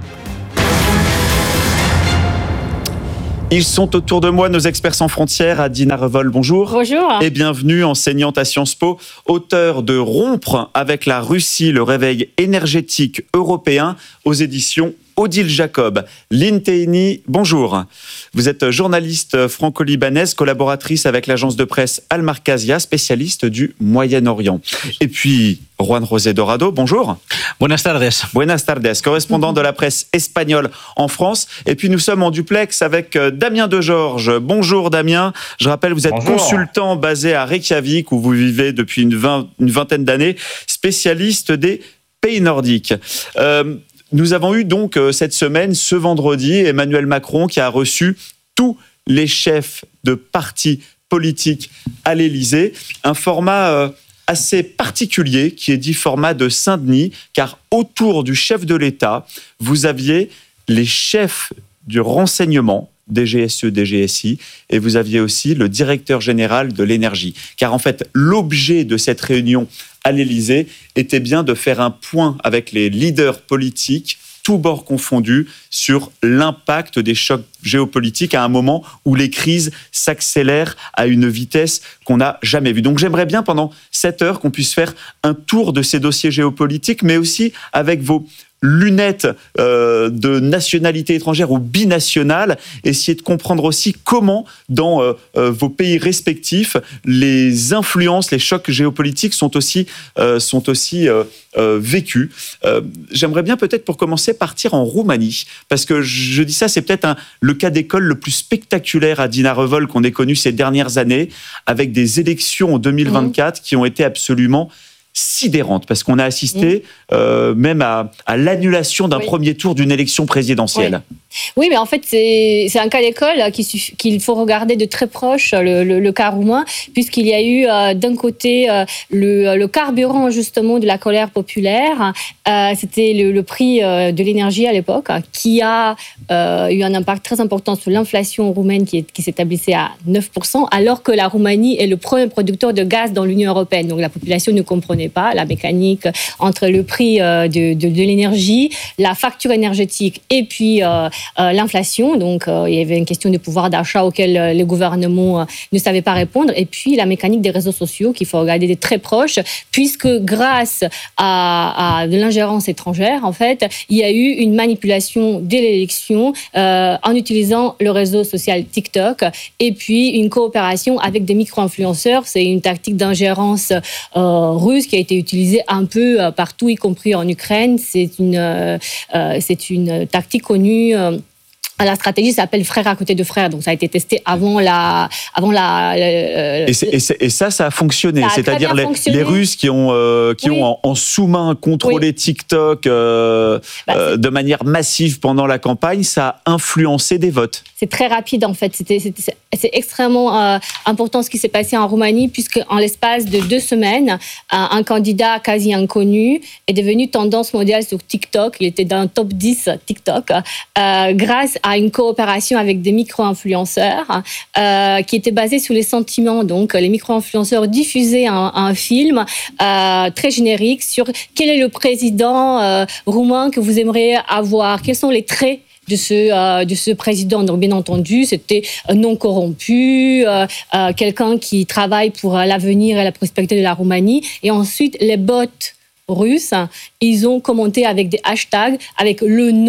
Ils sont autour de moi, nos experts sans frontières. Adina Revol, bonjour. Bonjour. Et bienvenue, enseignante à Sciences Po, auteur de Rompre avec la Russie, le réveil énergétique européen aux éditions Odile Jacob. Lynn Tehini, bonjour. Vous êtes journaliste franco-libanaise, collaboratrice avec l'agence de presse Al Markazia, spécialiste du Moyen-Orient. Et puis, Juan José Dorado, bonjour. Buenas tardes. Buenas tardes, correspondant de la presse espagnole en France. Et puis, nous sommes en duplex avec Damien Degeorges. Bonjour Damien. Je rappelle, vous êtes bonjour. Consultant basé à Reykjavik, où vous vivez depuis une, vingt, une vingtaine d'années, spécialiste des pays nordiques. Euh, Nous avons eu donc euh, cette semaine, ce vendredi, Emmanuel Macron qui a reçu tous les chefs de partis politiques à l'Élysée. Un format euh, assez particulier qui est dit format de Saint-Denis, car autour du chef de l'État, vous aviez les chefs du renseignement, D G S E, D G S I, et vous aviez aussi le directeur général de l'énergie. Car en fait, l'objet de cette réunion à l'Élysée était bien de faire un point avec les leaders politiques, tous bords confondus, sur l'impact des chocs géopolitiques à un moment où les crises s'accélèrent à une vitesse qu'on n'a jamais vue. Donc j'aimerais bien pendant cette heure qu'on puisse faire un tour de ces dossiers géopolitiques, mais aussi avec vos lunettes euh, de nationalité étrangère ou binationale, essayer de comprendre aussi comment, dans euh, euh, vos pays respectifs, les influences, les chocs géopolitiques sont aussi, euh, sont aussi euh, euh, vécus. Euh, j'aimerais bien peut-être, pour commencer, partir en Roumanie, parce que je dis ça, c'est peut-être un, le cas d'école le plus spectaculaire à Adina Revol qu'on ait connu ces dernières années, avec des élections en deux mille vingt-quatre mmh. qui ont été absolument sidérante, parce qu'on a assisté mmh. euh, même à, à l'annulation d'un oui. premier tour d'une élection présidentielle. Oui, oui mais en fait, c'est, c'est un cas d'école qu'il, suffit, qu'il faut regarder de très proche, le, le, le cas roumain, puisqu'il y a eu euh, d'un côté euh, le, le carburant justement de la colère populaire, euh, c'était le, le prix euh, de l'énergie à l'époque, qui a euh, eu un impact très important sur l'inflation roumaine qui, est, qui s'établissait à neuf pour cent, alors que la Roumanie est le premier producteur de gaz dans l'Union européenne. Donc la population ne comprenait pas la mécanique entre le prix de, de, de l'énergie, la facture énergétique et puis euh, euh, l'inflation. Donc, euh, il y avait une question de pouvoir d'achat auquel euh, les gouvernements euh, ne savaient pas répondre. Et puis, la mécanique des réseaux sociaux qu'il faut regarder de très proche, puisque grâce à, à de l'ingérence étrangère, en fait, il y a eu une manipulation de l'élection euh, en utilisant le réseau social TikTok et puis une coopération avec des micro-influenceurs. C'est une tactique d'ingérence euh, russe qui a été utilisée un peu euh, partout, y compris en Ukraine. C'est une, euh, euh, c'est une tactique connue. Euh, La stratégie s'appelle frère à côté de frère, donc ça a été testé avant la, avant la. Euh, et, et, et ça, ça a fonctionné, ça a c'est-à-dire les, les Russes qui ont, euh, qui oui. ont en, en sous-main contrôlé oui. TikTok euh, bah, euh, de manière massive pendant la campagne, ça a influencé des votes. C'est très rapide en fait. C'était, c'était, c'est extrêmement euh, important ce qui s'est passé en Roumanie, puisque en l'espace de deux semaines, un, un candidat quasi inconnu est devenu tendance mondiale sur TikTok. Il était dans le top dix TikTok euh, grâce à à une coopération avec des micro-influenceurs euh, qui était basée sur les sentiments. Donc, les micro-influenceurs diffusaient un, un film euh, très générique sur quel est le président euh, roumain que vous aimeriez avoir, quels sont les traits de ce, euh, de ce président. Donc, bien entendu, c'était non corrompu, euh, euh, quelqu'un qui travaille pour l'avenir et la prospérité de la Roumanie. Et ensuite, les bots russes, ils ont commenté avec des hashtags, avec le nom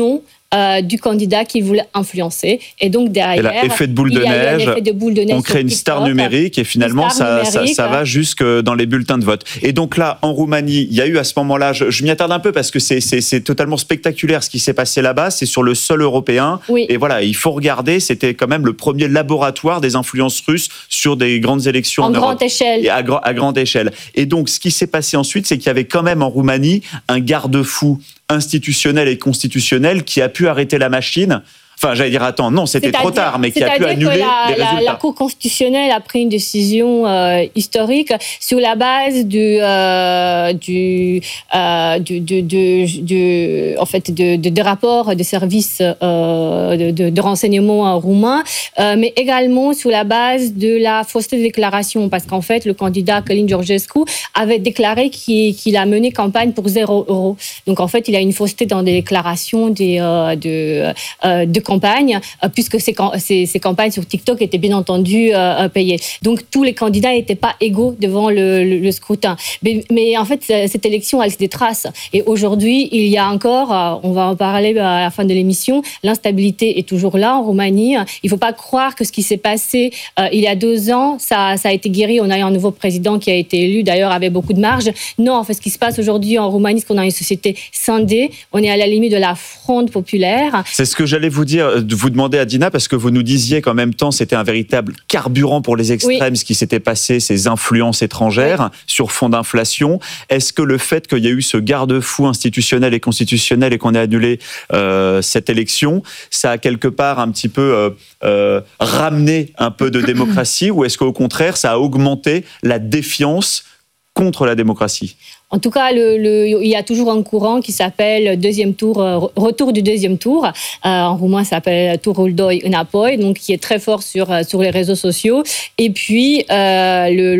euh, du candidat qu'ils voulaient influencer. Et donc derrière, et là, effet de boule de, neige, effet de boule de neige, on crée une star numérique et finalement ça, ça, ça va jusque dans les bulletins de vote. Et donc là, en Roumanie, il y a eu à ce moment-là, je, je m'y attarde un peu parce que c'est, c'est, c'est totalement spectaculaire ce qui s'est passé là-bas, c'est sur le sol européen. Oui. Et voilà, il faut regarder, c'était quand même le premier laboratoire des influences russes sur des grandes élections en, en Europe. grande échelle. Et à, à grande échelle. Et donc, ce qui s'est passé ensuite, c'est qu'il y avait quand même en Roumanie un garde-fou institutionnel et constitutionnel qui a pu arrêter la machine. Enfin, j'allais dire, attends, non, c'était trop tard, mais qui a pu annuler la, les résultats. La, la Cour constitutionnelle a pris une décision euh, historique sur la base du, euh, du, euh, du, du, du, du, en fait, de, de, de rapports des services euh, de, de, de renseignement roumains, euh, mais également sur la base de la fausseté de déclaration, parce qu'en fait, le candidat Călin Georgescu avait déclaré qu'il, qu'il a mené campagne pour zéro euro. Donc, en fait, il a une fausseté dans des déclarations des, euh, de, euh, de campagne, euh, puisque ces, ces, ces campagnes sur TikTok étaient bien entendu euh, payées. Donc tous les candidats n'étaient pas égaux devant le, le, le scrutin. Mais, mais en fait, cette élection a laissé des traces. Et aujourd'hui, il y a encore, euh, on va en parler à la fin de l'émission, l'instabilité est toujours là en Roumanie. Il ne faut pas croire que ce qui s'est passé euh, il y a deux ans, ça, ça a été guéri. On a eu un nouveau président qui a été élu, d'ailleurs avec beaucoup de marge. Non, en fait, ce qui se passe aujourd'hui en Roumanie, c'est qu'on a une société scindée. On est à la limite de la fronde populaire. C'est ce que j'allais vous dire. De vous demander à Dina, parce que vous nous disiez qu'en même temps c'était un véritable carburant pour les extrêmes, oui. Ce qui s'était passé, ces influences étrangères, oui. Sur fond d'inflation. Est-ce que le fait qu'il y ait eu ce garde-fou institutionnel et constitutionnel et qu'on ait annulé euh, cette élection, ça a quelque part un petit peu euh, euh, ramené un peu de démocratie, ou est-ce qu'au contraire ça a augmenté la défiance contre la démocratie? En tout cas, le, le, il y a toujours un courant qui s'appelle deuxième tour, euh, retour du deuxième tour. Euh, en roumain, ça s'appelle Turul doi înapoi, donc qui est très fort sur sur les réseaux sociaux. Et puis euh, le,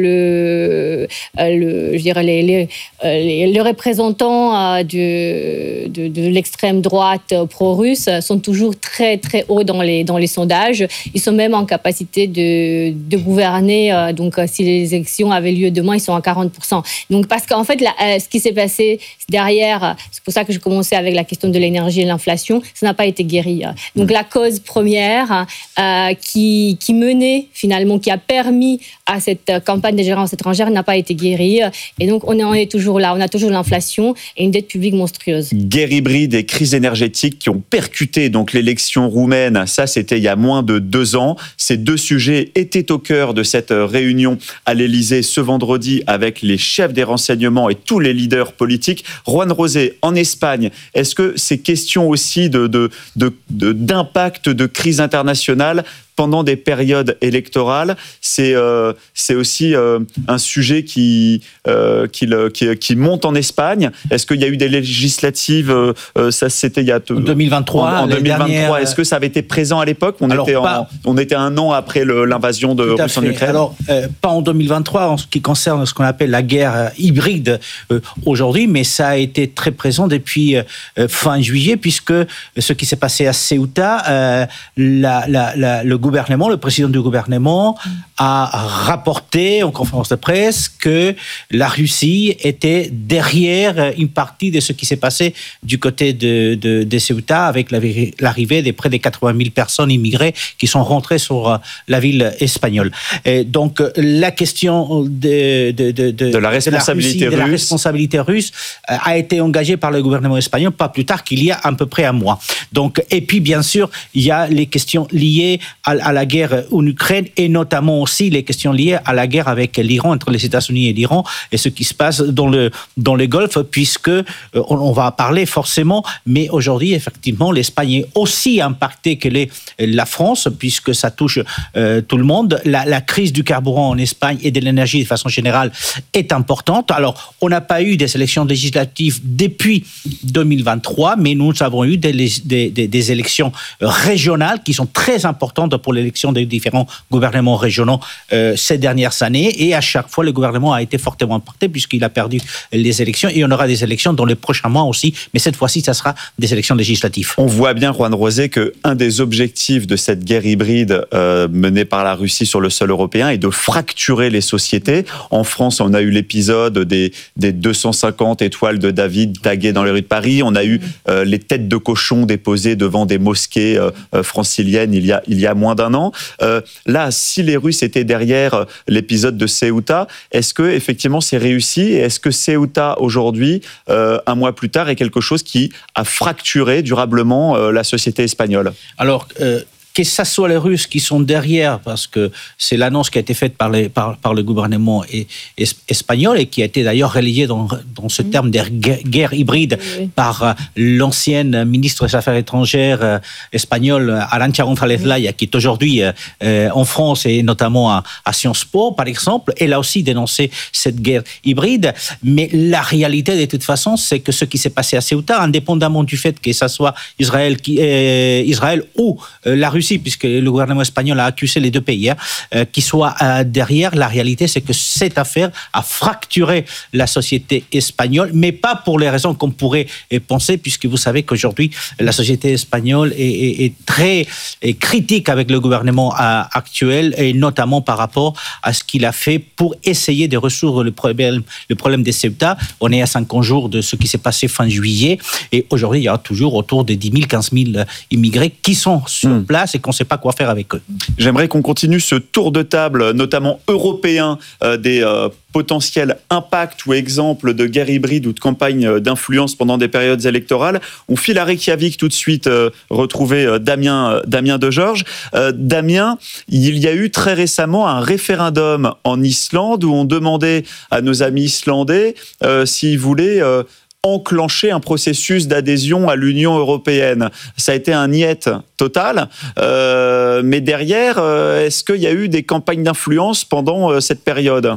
le, le, je dirais les les, les, les représentants euh, de, de de l'extrême droite pro-russe sont toujours très très hauts dans les dans les sondages. Ils sont même en capacité de de gouverner. Euh, donc, si les élections avaient lieu demain, ils sont à quarante pour cent. Donc, parce qu'en fait, la Euh, ce qui s'est passé derrière, c'est pour ça que je commençais avec la question de l'énergie et l'inflation, ça n'a pas été guéri. Donc mmh. la cause première euh, qui, qui menait finalement, qui a permis à cette campagne d'ingérence étrangère n'a pas été guérie. Et donc on en est toujours là, on a toujours l'inflation et une dette publique monstrueuse. Guerre hybride et crise énergétique qui ont percuté donc l'élection roumaine, ça c'était il y a moins de deux ans. Ces deux sujets étaient au cœur de cette réunion à l'Élysée ce vendredi avec les chefs des renseignements et tous les leaders politiques. Juan Rosé, en Espagne, est-ce que ces questions aussi de, de, de, de, d'impact de crise internationale pendant des périodes électorales, c'est, euh, c'est aussi euh, un sujet qui, euh, qui, qui, qui monte en Espagne. Est-ce qu'il y a eu des législatives euh, ça, c'était il y a en deux mille vingt-trois. En, en deux mille vingt-trois. Dernières... Est-ce que ça avait été présent à l'époque? On, alors, était, en, pas... on était un an après le, l'invasion de Russie en Ukraine. Alors, euh, pas en deux mille vingt-trois, en ce qui concerne ce qu'on appelle la guerre hybride euh, aujourd'hui, mais ça a été très présent depuis euh, fin juillet, puisque ce qui s'est passé à Ceuta, euh, la, la, la, le gouvernement gouvernement, le président du gouvernement a rapporté en conférence de presse que la Russie était derrière une partie de ce qui s'est passé du côté de, de, de Ceuta avec l'arrivée de près de quatre-vingt mille personnes immigrées qui sont rentrées sur la ville espagnole. Et donc la question de, de, de, de, de la responsabilité de la, Russie, russe. de la responsabilité russe a été engagée par le gouvernement espagnol pas plus tard qu'il y a à peu près un mois. Donc, et puis bien sûr, il y a les questions liées à, à la guerre en Ukraine et notamment aussi les questions liées à la guerre avec l'Iran, entre les États-Unis et l'Iran, et ce qui se passe dans le, dans le Golfe, puisque euh, on, on va parler forcément, mais aujourd'hui, effectivement, l'Espagne est aussi impactée que les, la France, puisque ça touche euh, tout le monde. La, la crise du carburant en Espagne et de l'énergie de façon générale est importante. Alors, on n'a pas eu des élections législatives depuis deux mille vingt-trois, mais nous avons eu des, des, des, des élections régionales qui sont très importantes pour l'élection des différents gouvernements régionaux euh, ces dernières années. Et à chaque fois, le gouvernement a été fortement impacté puisqu'il a perdu les élections. Et on aura des élections dans les prochains mois aussi. Mais cette fois-ci, ça sera des élections législatives. On voit bien, Juan Rosé, qu'un des objectifs de cette guerre hybride euh, menée par la Russie sur le sol européen est de fracturer les sociétés. En France, on a eu l'épisode des, des deux cent cinquante étoiles de David taguées dans les rues de Paris. On a eu euh, les têtes de cochons déposées devant des mosquées euh, euh, franciliennes il y a, il y a moins d'un an. Euh, là, si les Russes étaient derrière l'épisode de Ceuta, est-ce que effectivement c'est réussi et est-ce que Ceuta aujourd'hui, euh, un mois plus tard, est quelque chose qui a fracturé durablement euh, la société espagnole? Alors, euh... que ce soit les Russes qui sont derrière, parce que c'est l'annonce qui a été faite par, les, par, par le gouvernement et, et, espagnol et qui a été d'ailleurs relayée dans, dans ce mmh. terme de guerre, guerre hybride oui. par euh, l'ancienne ministre des Affaires étrangères euh, espagnole, Arantxa González Laya, mmh. qui est aujourd'hui euh, en France et notamment à, à Sciences Po, par exemple. Elle a aussi dénoncé cette guerre hybride. Mais la réalité, de toute façon, c'est que ce qui s'est passé à Ceuta, indépendamment du fait que ça soit Israël, qui, euh, Israël ou euh, la Russie, puisque le gouvernement espagnol a accusé les deux pays, hein, euh, qui soient euh, derrière. La réalité, c'est que cette affaire a fracturé la société espagnole, mais pas pour les raisons qu'on pourrait penser, puisque vous savez qu'aujourd'hui, la société espagnole est, est, est très est critique avec le gouvernement euh, actuel, et notamment par rapport à ce qu'il a fait pour essayer de résoudre le problème, le problème des Ceuta. On est à cinquante jours de ce qui s'est passé fin juillet, et aujourd'hui, il y a toujours autour de dix mille, quinze mille immigrés qui sont sur mmh. place et qu'on ne sait pas quoi faire avec eux. J'aimerais qu'on continue ce tour de table, notamment européen, euh, des euh, potentiels impacts ou exemples de guerre hybride ou de campagne d'influence pendant des périodes électorales. On file à Reykjavik tout de suite, euh, retrouver euh, Damien, euh, Damien Degeorges. Euh, Damien, il y a eu très récemment un référendum en Islande où on demandait à nos amis islandais euh, s'ils voulaient... Euh, enclencher un processus d'adhésion à l'Union européenne. Ça a été un niet total, euh, mais derrière, euh, est-ce qu'il y a eu des campagnes d'influence pendant euh, cette période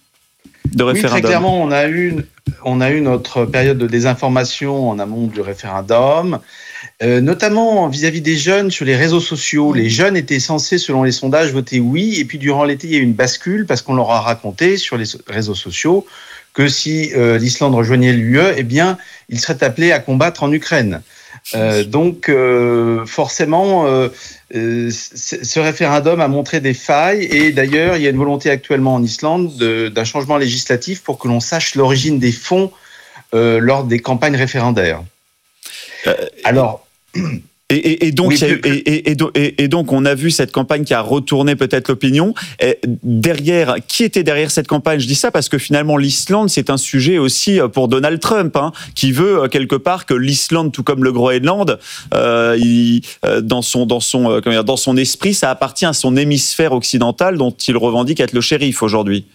de référendum? Oui, très clairement, on a eu, on a eu notre période de désinformation en amont du référendum, euh, notamment vis-à-vis des jeunes sur les réseaux sociaux. Les jeunes étaient censés, selon les sondages, voter oui, et puis durant l'été, il y a eu une bascule parce qu'on leur a raconté sur les réseaux sociaux que si euh, l'Islande rejoignait l'U E, eh bien, il serait appelé à combattre en Ukraine. Euh, donc, euh, forcément, euh, euh, ce référendum a montré des failles, et d'ailleurs, il y a une volonté actuellement en Islande de, d'un changement législatif pour que l'on sache l'origine des fonds euh, lors des campagnes référendaires. Euh, Alors... Et, et, et, donc, oui, il y a eu, et, et, et, et donc, on a vu cette campagne qui a retourné peut-être l'opinion. Et derrière, qui était derrière cette campagne? Je dis ça parce que finalement, l'Islande, c'est un sujet aussi pour Donald Trump, hein, qui veut quelque part que l'Islande, tout comme le Groenland, euh, il, dans son, dans son, euh, comment dire, dans son esprit, ça appartient à son hémisphère occidental, dont il revendique être le shérif aujourd'hui.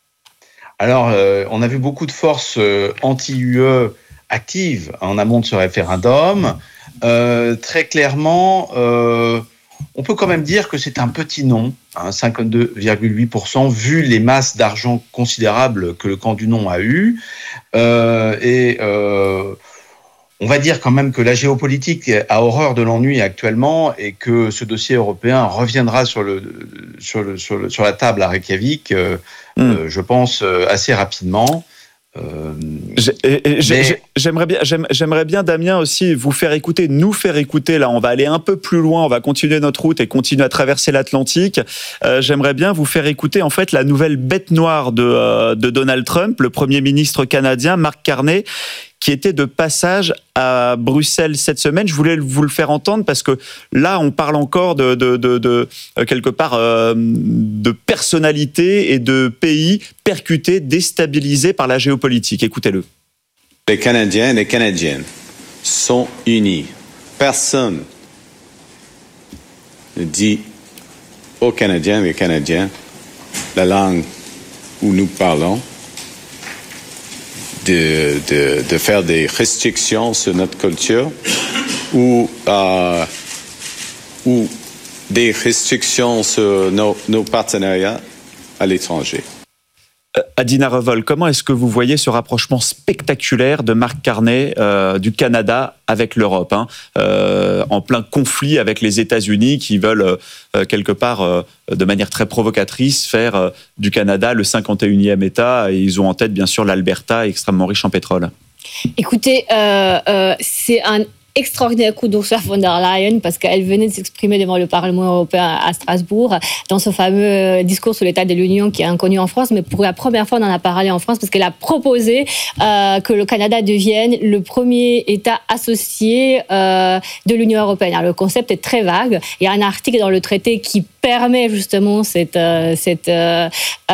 Alors, euh, on a vu beaucoup de forces euh, anti-U E actives en amont de ce référendum. Euh, très clairement, euh, on peut quand même dire que c'est un petit non, hein, cinquante-deux virgule huit pour cent, vu les masses d'argent considérables que le camp du non a eu. Euh, et euh, on va dire quand même que la géopolitique a horreur de l'ennui actuellement, et que ce dossier européen reviendra sur, le, sur, le, sur, le, sur la table à Reykjavik, euh, mmh. euh, je pense, assez rapidement. Euh, mais... J'aimerais bien, j'aimerais bien, Damien, aussi vous faire écouter, nous faire écouter. Là, on va aller un peu plus loin, on va continuer notre route et continuer à traverser l'Atlantique. Euh, j'aimerais bien vous faire écouter en fait la nouvelle bête noire de, euh, de Donald Trump, le Premier ministre canadien, Mark Carney, qui était de passage à Bruxelles cette semaine. Je voulais vous le faire entendre parce que là, on parle encore de, de, de, de quelque part, euh, de personnalités et de pays percutés, déstabilisés par la géopolitique. Écoutez-le. Les Canadiens et les Canadiennes sont unis. Personne ne dit aux Canadiens et aux Canadiens la langue où nous parlons, De, de, de faire des restrictions sur notre culture ou, euh, ou des restrictions sur nos, nos partenariats à l'étranger. Adina Revol, comment est-ce que vous voyez ce rapprochement spectaculaire de Mark Carney euh, du Canada avec l'Europe, hein, euh, en plein conflit avec les États-Unis qui veulent euh, quelque part, euh, de manière très provocatrice, faire euh, du Canada le cinquante et unième État, et ils ont en tête bien sûr l'Alberta, extrêmement riche en pétrole. Écoutez, euh, euh, c'est un extraordinaire coup d'Ursula von der Leyen parce qu'elle venait de s'exprimer devant le Parlement européen à Strasbourg dans ce fameux discours sur l'état de l'Union qui est inconnu en France, mais pour la première fois on en a parlé en France parce qu'elle a proposé euh, que le Canada devienne le premier État associé euh, de l'Union européenne. Alors, le concept est très vague. Il y a un article dans le traité qui permet justement cette, euh, cette euh,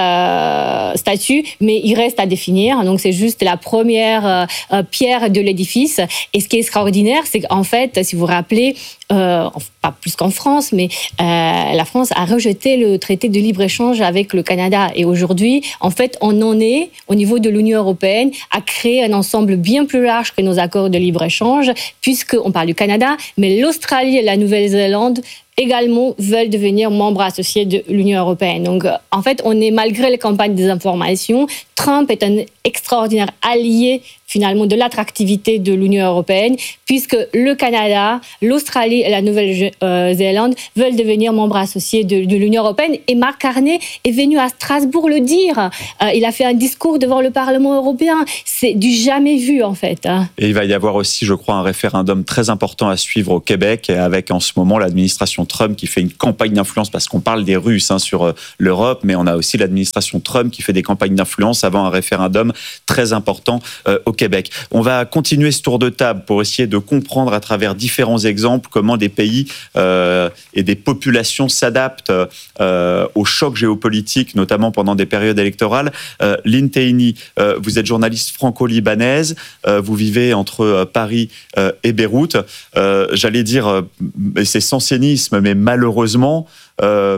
euh, statut, mais il reste à définir. Donc c'est juste la première euh, pierre de l'édifice. Et ce qui est extraordinaire, c'est qu'en fait, si vous vous rappelez, euh, pas plus qu'en France, mais euh, la France a rejeté le traité de libre-échange avec le Canada. Et aujourd'hui, en fait, on en est, au niveau de l'Union européenne, à créer un ensemble bien plus large que nos accords de libre-échange, puisqu'on parle du Canada, mais l'Australie et la Nouvelle-Zélande également veulent devenir membres associés de l'Union européenne. Donc, en fait, on est, malgré les campagnes de désinformation, Trump est un extraordinaire allié, finalement, de l'attractivité de l'Union européenne, puisque le Canada, l'Australie et la Nouvelle-Zélande veulent devenir membres associés de, de l'Union européenne. Et Mark Carney est venu à Strasbourg le dire. Euh, il a fait un discours devant le Parlement européen. C'est du jamais vu, en fait. Et il va y avoir aussi, je crois, un référendum très important à suivre au Québec, avec en ce moment l'administration Trump qui fait une campagne d'influence, parce qu'on parle des Russes hein, sur euh, l'Europe, mais on a aussi l'administration Trump qui fait des campagnes d'influence avant un référendum très important euh, au Québec. On va continuer ce tour de table pour essayer de comprendre à travers différents exemples comment des pays euh, et des populations s'adaptent euh, aux chocs géopolitiques, notamment pendant des périodes électorales. Euh, Lynn Teini, euh, vous êtes journaliste franco-libanaise, euh, vous vivez entre euh, Paris euh, et Beyrouth. Euh, j'allais dire, euh, c'est sans cynisme, mais malheureusement, euh,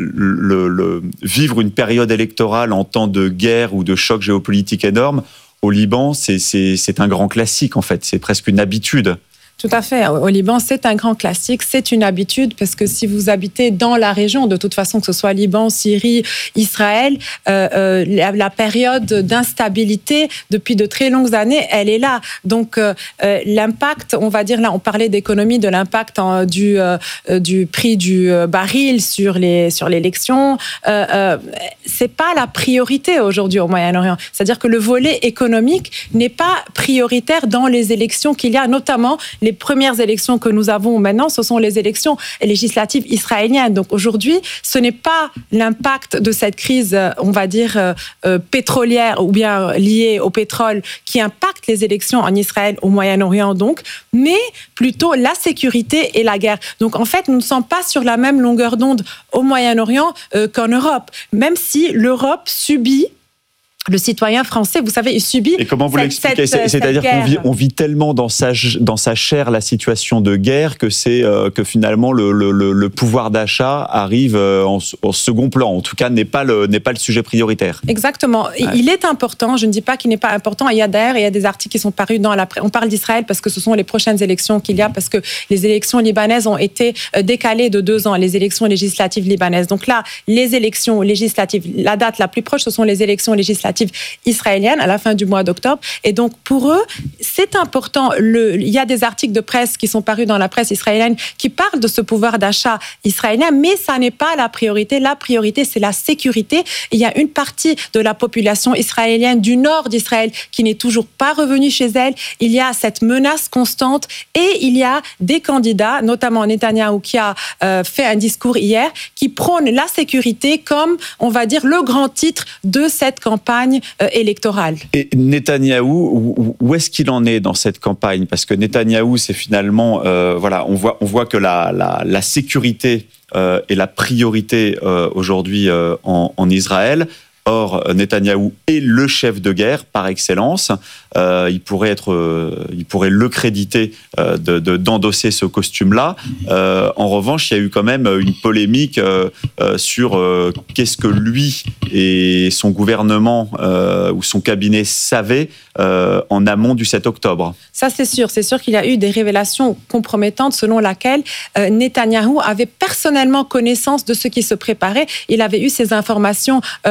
le, le, vivre une période électorale en temps de guerre ou de choc géopolitique énorme, au Liban, c'est, c'est, c'est un grand classique en fait, c'est presque une habitude. Tout à fait. Au Liban, c'est un grand classique, c'est une habitude, parce que si vous habitez dans la région, de toute façon, que ce soit Liban, Syrie, Israël, euh, euh, la, la période d'instabilité, depuis de très longues années, elle est là. Donc, euh, l'impact, on va dire, là, on parlait d'économie, de l'impact en, du, euh, du prix du baril sur, les, sur l'élection. Euh, euh, c'est pas la priorité aujourd'hui au Moyen-Orient. C'est-à-dire que le volet économique n'est pas prioritaire dans les élections qu'il y a, notamment les premières élections que nous avons maintenant, ce sont les élections législatives israéliennes. Donc aujourd'hui, ce n'est pas l'impact de cette crise, on va dire, euh, pétrolière ou bien liée au pétrole qui impacte les élections en Israël, au Moyen-Orient donc, mais plutôt la sécurité et la guerre. Donc en fait, nous ne sommes pas sur la même longueur d'onde au Moyen-Orient euh, qu'en Europe, même si l'Europe subit. Le citoyen français, vous savez, il subit. Et comment vous cette, l'expliquez cette, C'est-à-dire cette qu'on vit, on vit tellement dans sa, dans sa chair la situation de guerre que c'est euh, que finalement le, le, le pouvoir d'achat arrive euh, en, en second plan. En tout cas, n'est pas le n'est pas le sujet prioritaire. Exactement. Ouais. Il est important. Je ne dis pas qu'il n'est pas important. Il y a d'ailleurs, il y a des articles qui sont parus dans la. On parle d'Israël parce que ce sont les prochaines élections qu'il y a, parce que les élections libanaises ont été décalées de deux ans. Les élections législatives libanaises. Donc là, les élections législatives, la date la plus proche, ce sont les élections législatives israélienne à la fin du mois d'octobre. Et donc, pour eux, c'est important. Le, il y a des articles de presse qui sont parus dans la presse israélienne qui parlent de ce pouvoir d'achat israélien, mais ça n'est pas la priorité. La priorité, c'est la sécurité. Il y a une partie de la population israélienne du nord d'Israël qui n'est toujours pas revenue chez elle. Il y a cette menace constante et il y a des candidats, notamment Netanyahou, qui a euh, fait un discours hier, qui prône la sécurité comme, on va dire, le grand titre de cette campagne électorale. Et Netanyahou, où est-ce qu'il en est dans cette campagne ? Parce que Netanyahou, c'est finalement, euh, voilà, on voit, on voit que la, la, la sécurité euh, est la priorité euh, aujourd'hui euh, en, en Israël. Or, Netanyahou est le chef de guerre par excellence. Euh, il pourrait être, euh, il pourrait le créditer euh, de, de, d'endosser ce costume-là. Euh, en revanche, il y a eu quand même une polémique euh, euh, sur euh, qu'est-ce que lui et son gouvernement euh, ou son cabinet savaient euh, en amont du sept octobre. Ça, c'est sûr. C'est sûr qu'il y a eu des révélations compromettantes selon lesquelles euh, Netanyahou avait personnellement connaissance de ce qui se préparait. Il avait eu ces informations euh, de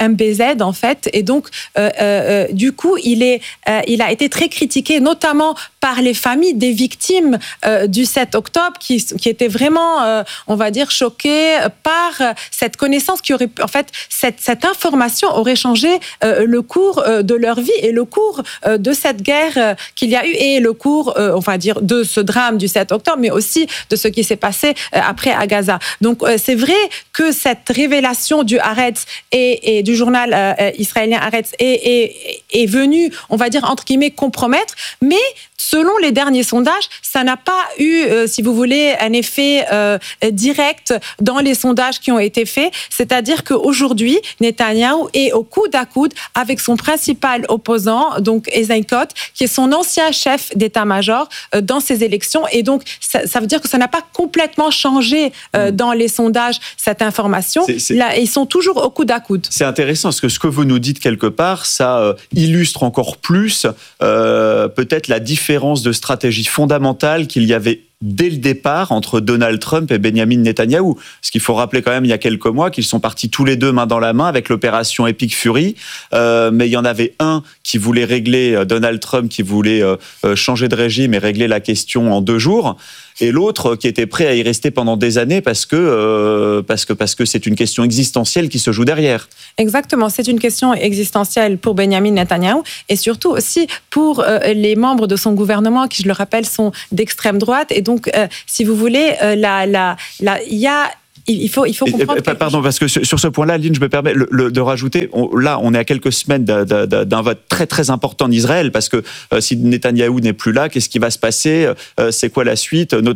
M B Z en fait, et donc euh, euh, du coup il est, euh, il a été très critiqué, notamment par les familles des victimes euh, du sept octobre, qui, qui étaient vraiment, euh, on va dire, choquées par cette connaissance qui aurait, en fait, cette, cette information aurait changé euh, le cours euh, de leur vie et le cours euh, de cette guerre euh, qu'il y a eu et le cours, euh, on va dire, de ce drame du sept octobre, mais aussi de ce qui s'est passé euh, après à Gaza. Donc euh, c'est vrai que cette révélation du Haaretz et, et du journal euh, israélien Haaretz est, est, est venue, on va dire, entre guillemets, compromettre, mais selon les derniers sondages, ça n'a pas eu, euh, si vous voulez, un effet euh, direct dans les sondages qui ont été faits. C'est-à-dire qu'aujourd'hui, Netanyahou est au coude à coude avec son principal opposant, donc Eisenkot, qui est son ancien chef d'état-major euh, dans ces élections. Et donc, ça, ça veut dire que ça n'a pas complètement changé euh, dans les sondages, cette information. C'est, c'est... Là, ils sont toujours au coude à coude. C'est intéressant, parce que ce que vous nous dites quelque part, ça euh, illustre encore plus euh, peut-être la différence de stratégie fondamentale qu'il y avait dès le départ entre Donald Trump et Benjamin Netanyahou. Parce qu'il faut rappeler quand même il y a quelques mois qu'ils sont partis tous les deux main dans la main avec l'opération Epic Fury, euh, mais il y en avait un qui voulait régler, euh, Donald Trump qui voulait euh, euh, changer de régime et régler la question en deux jours, et l'autre qui était prêt à y rester pendant des années parce que, euh, parce que, parce que c'est une question existentielle qui se joue derrière. Exactement, c'est une question existentielle pour Benjamin Netanyahou et surtout aussi pour euh, les membres de son gouvernement qui, je le rappelle, sont d'extrême droite. Et donc, euh, si vous voulez, euh, la, la, la, il y a... Il faut, il faut comprendre. Et, et, pardon, parce que sur ce point-là, Lynn, je me permets le, le, de rajouter. On, là, on est à quelques semaines d'un, d'un, d'un vote très très important en Israël, parce que euh, si Netanyahou n'est plus là, qu'est-ce qui va se passer euh, C'est quoi la suite?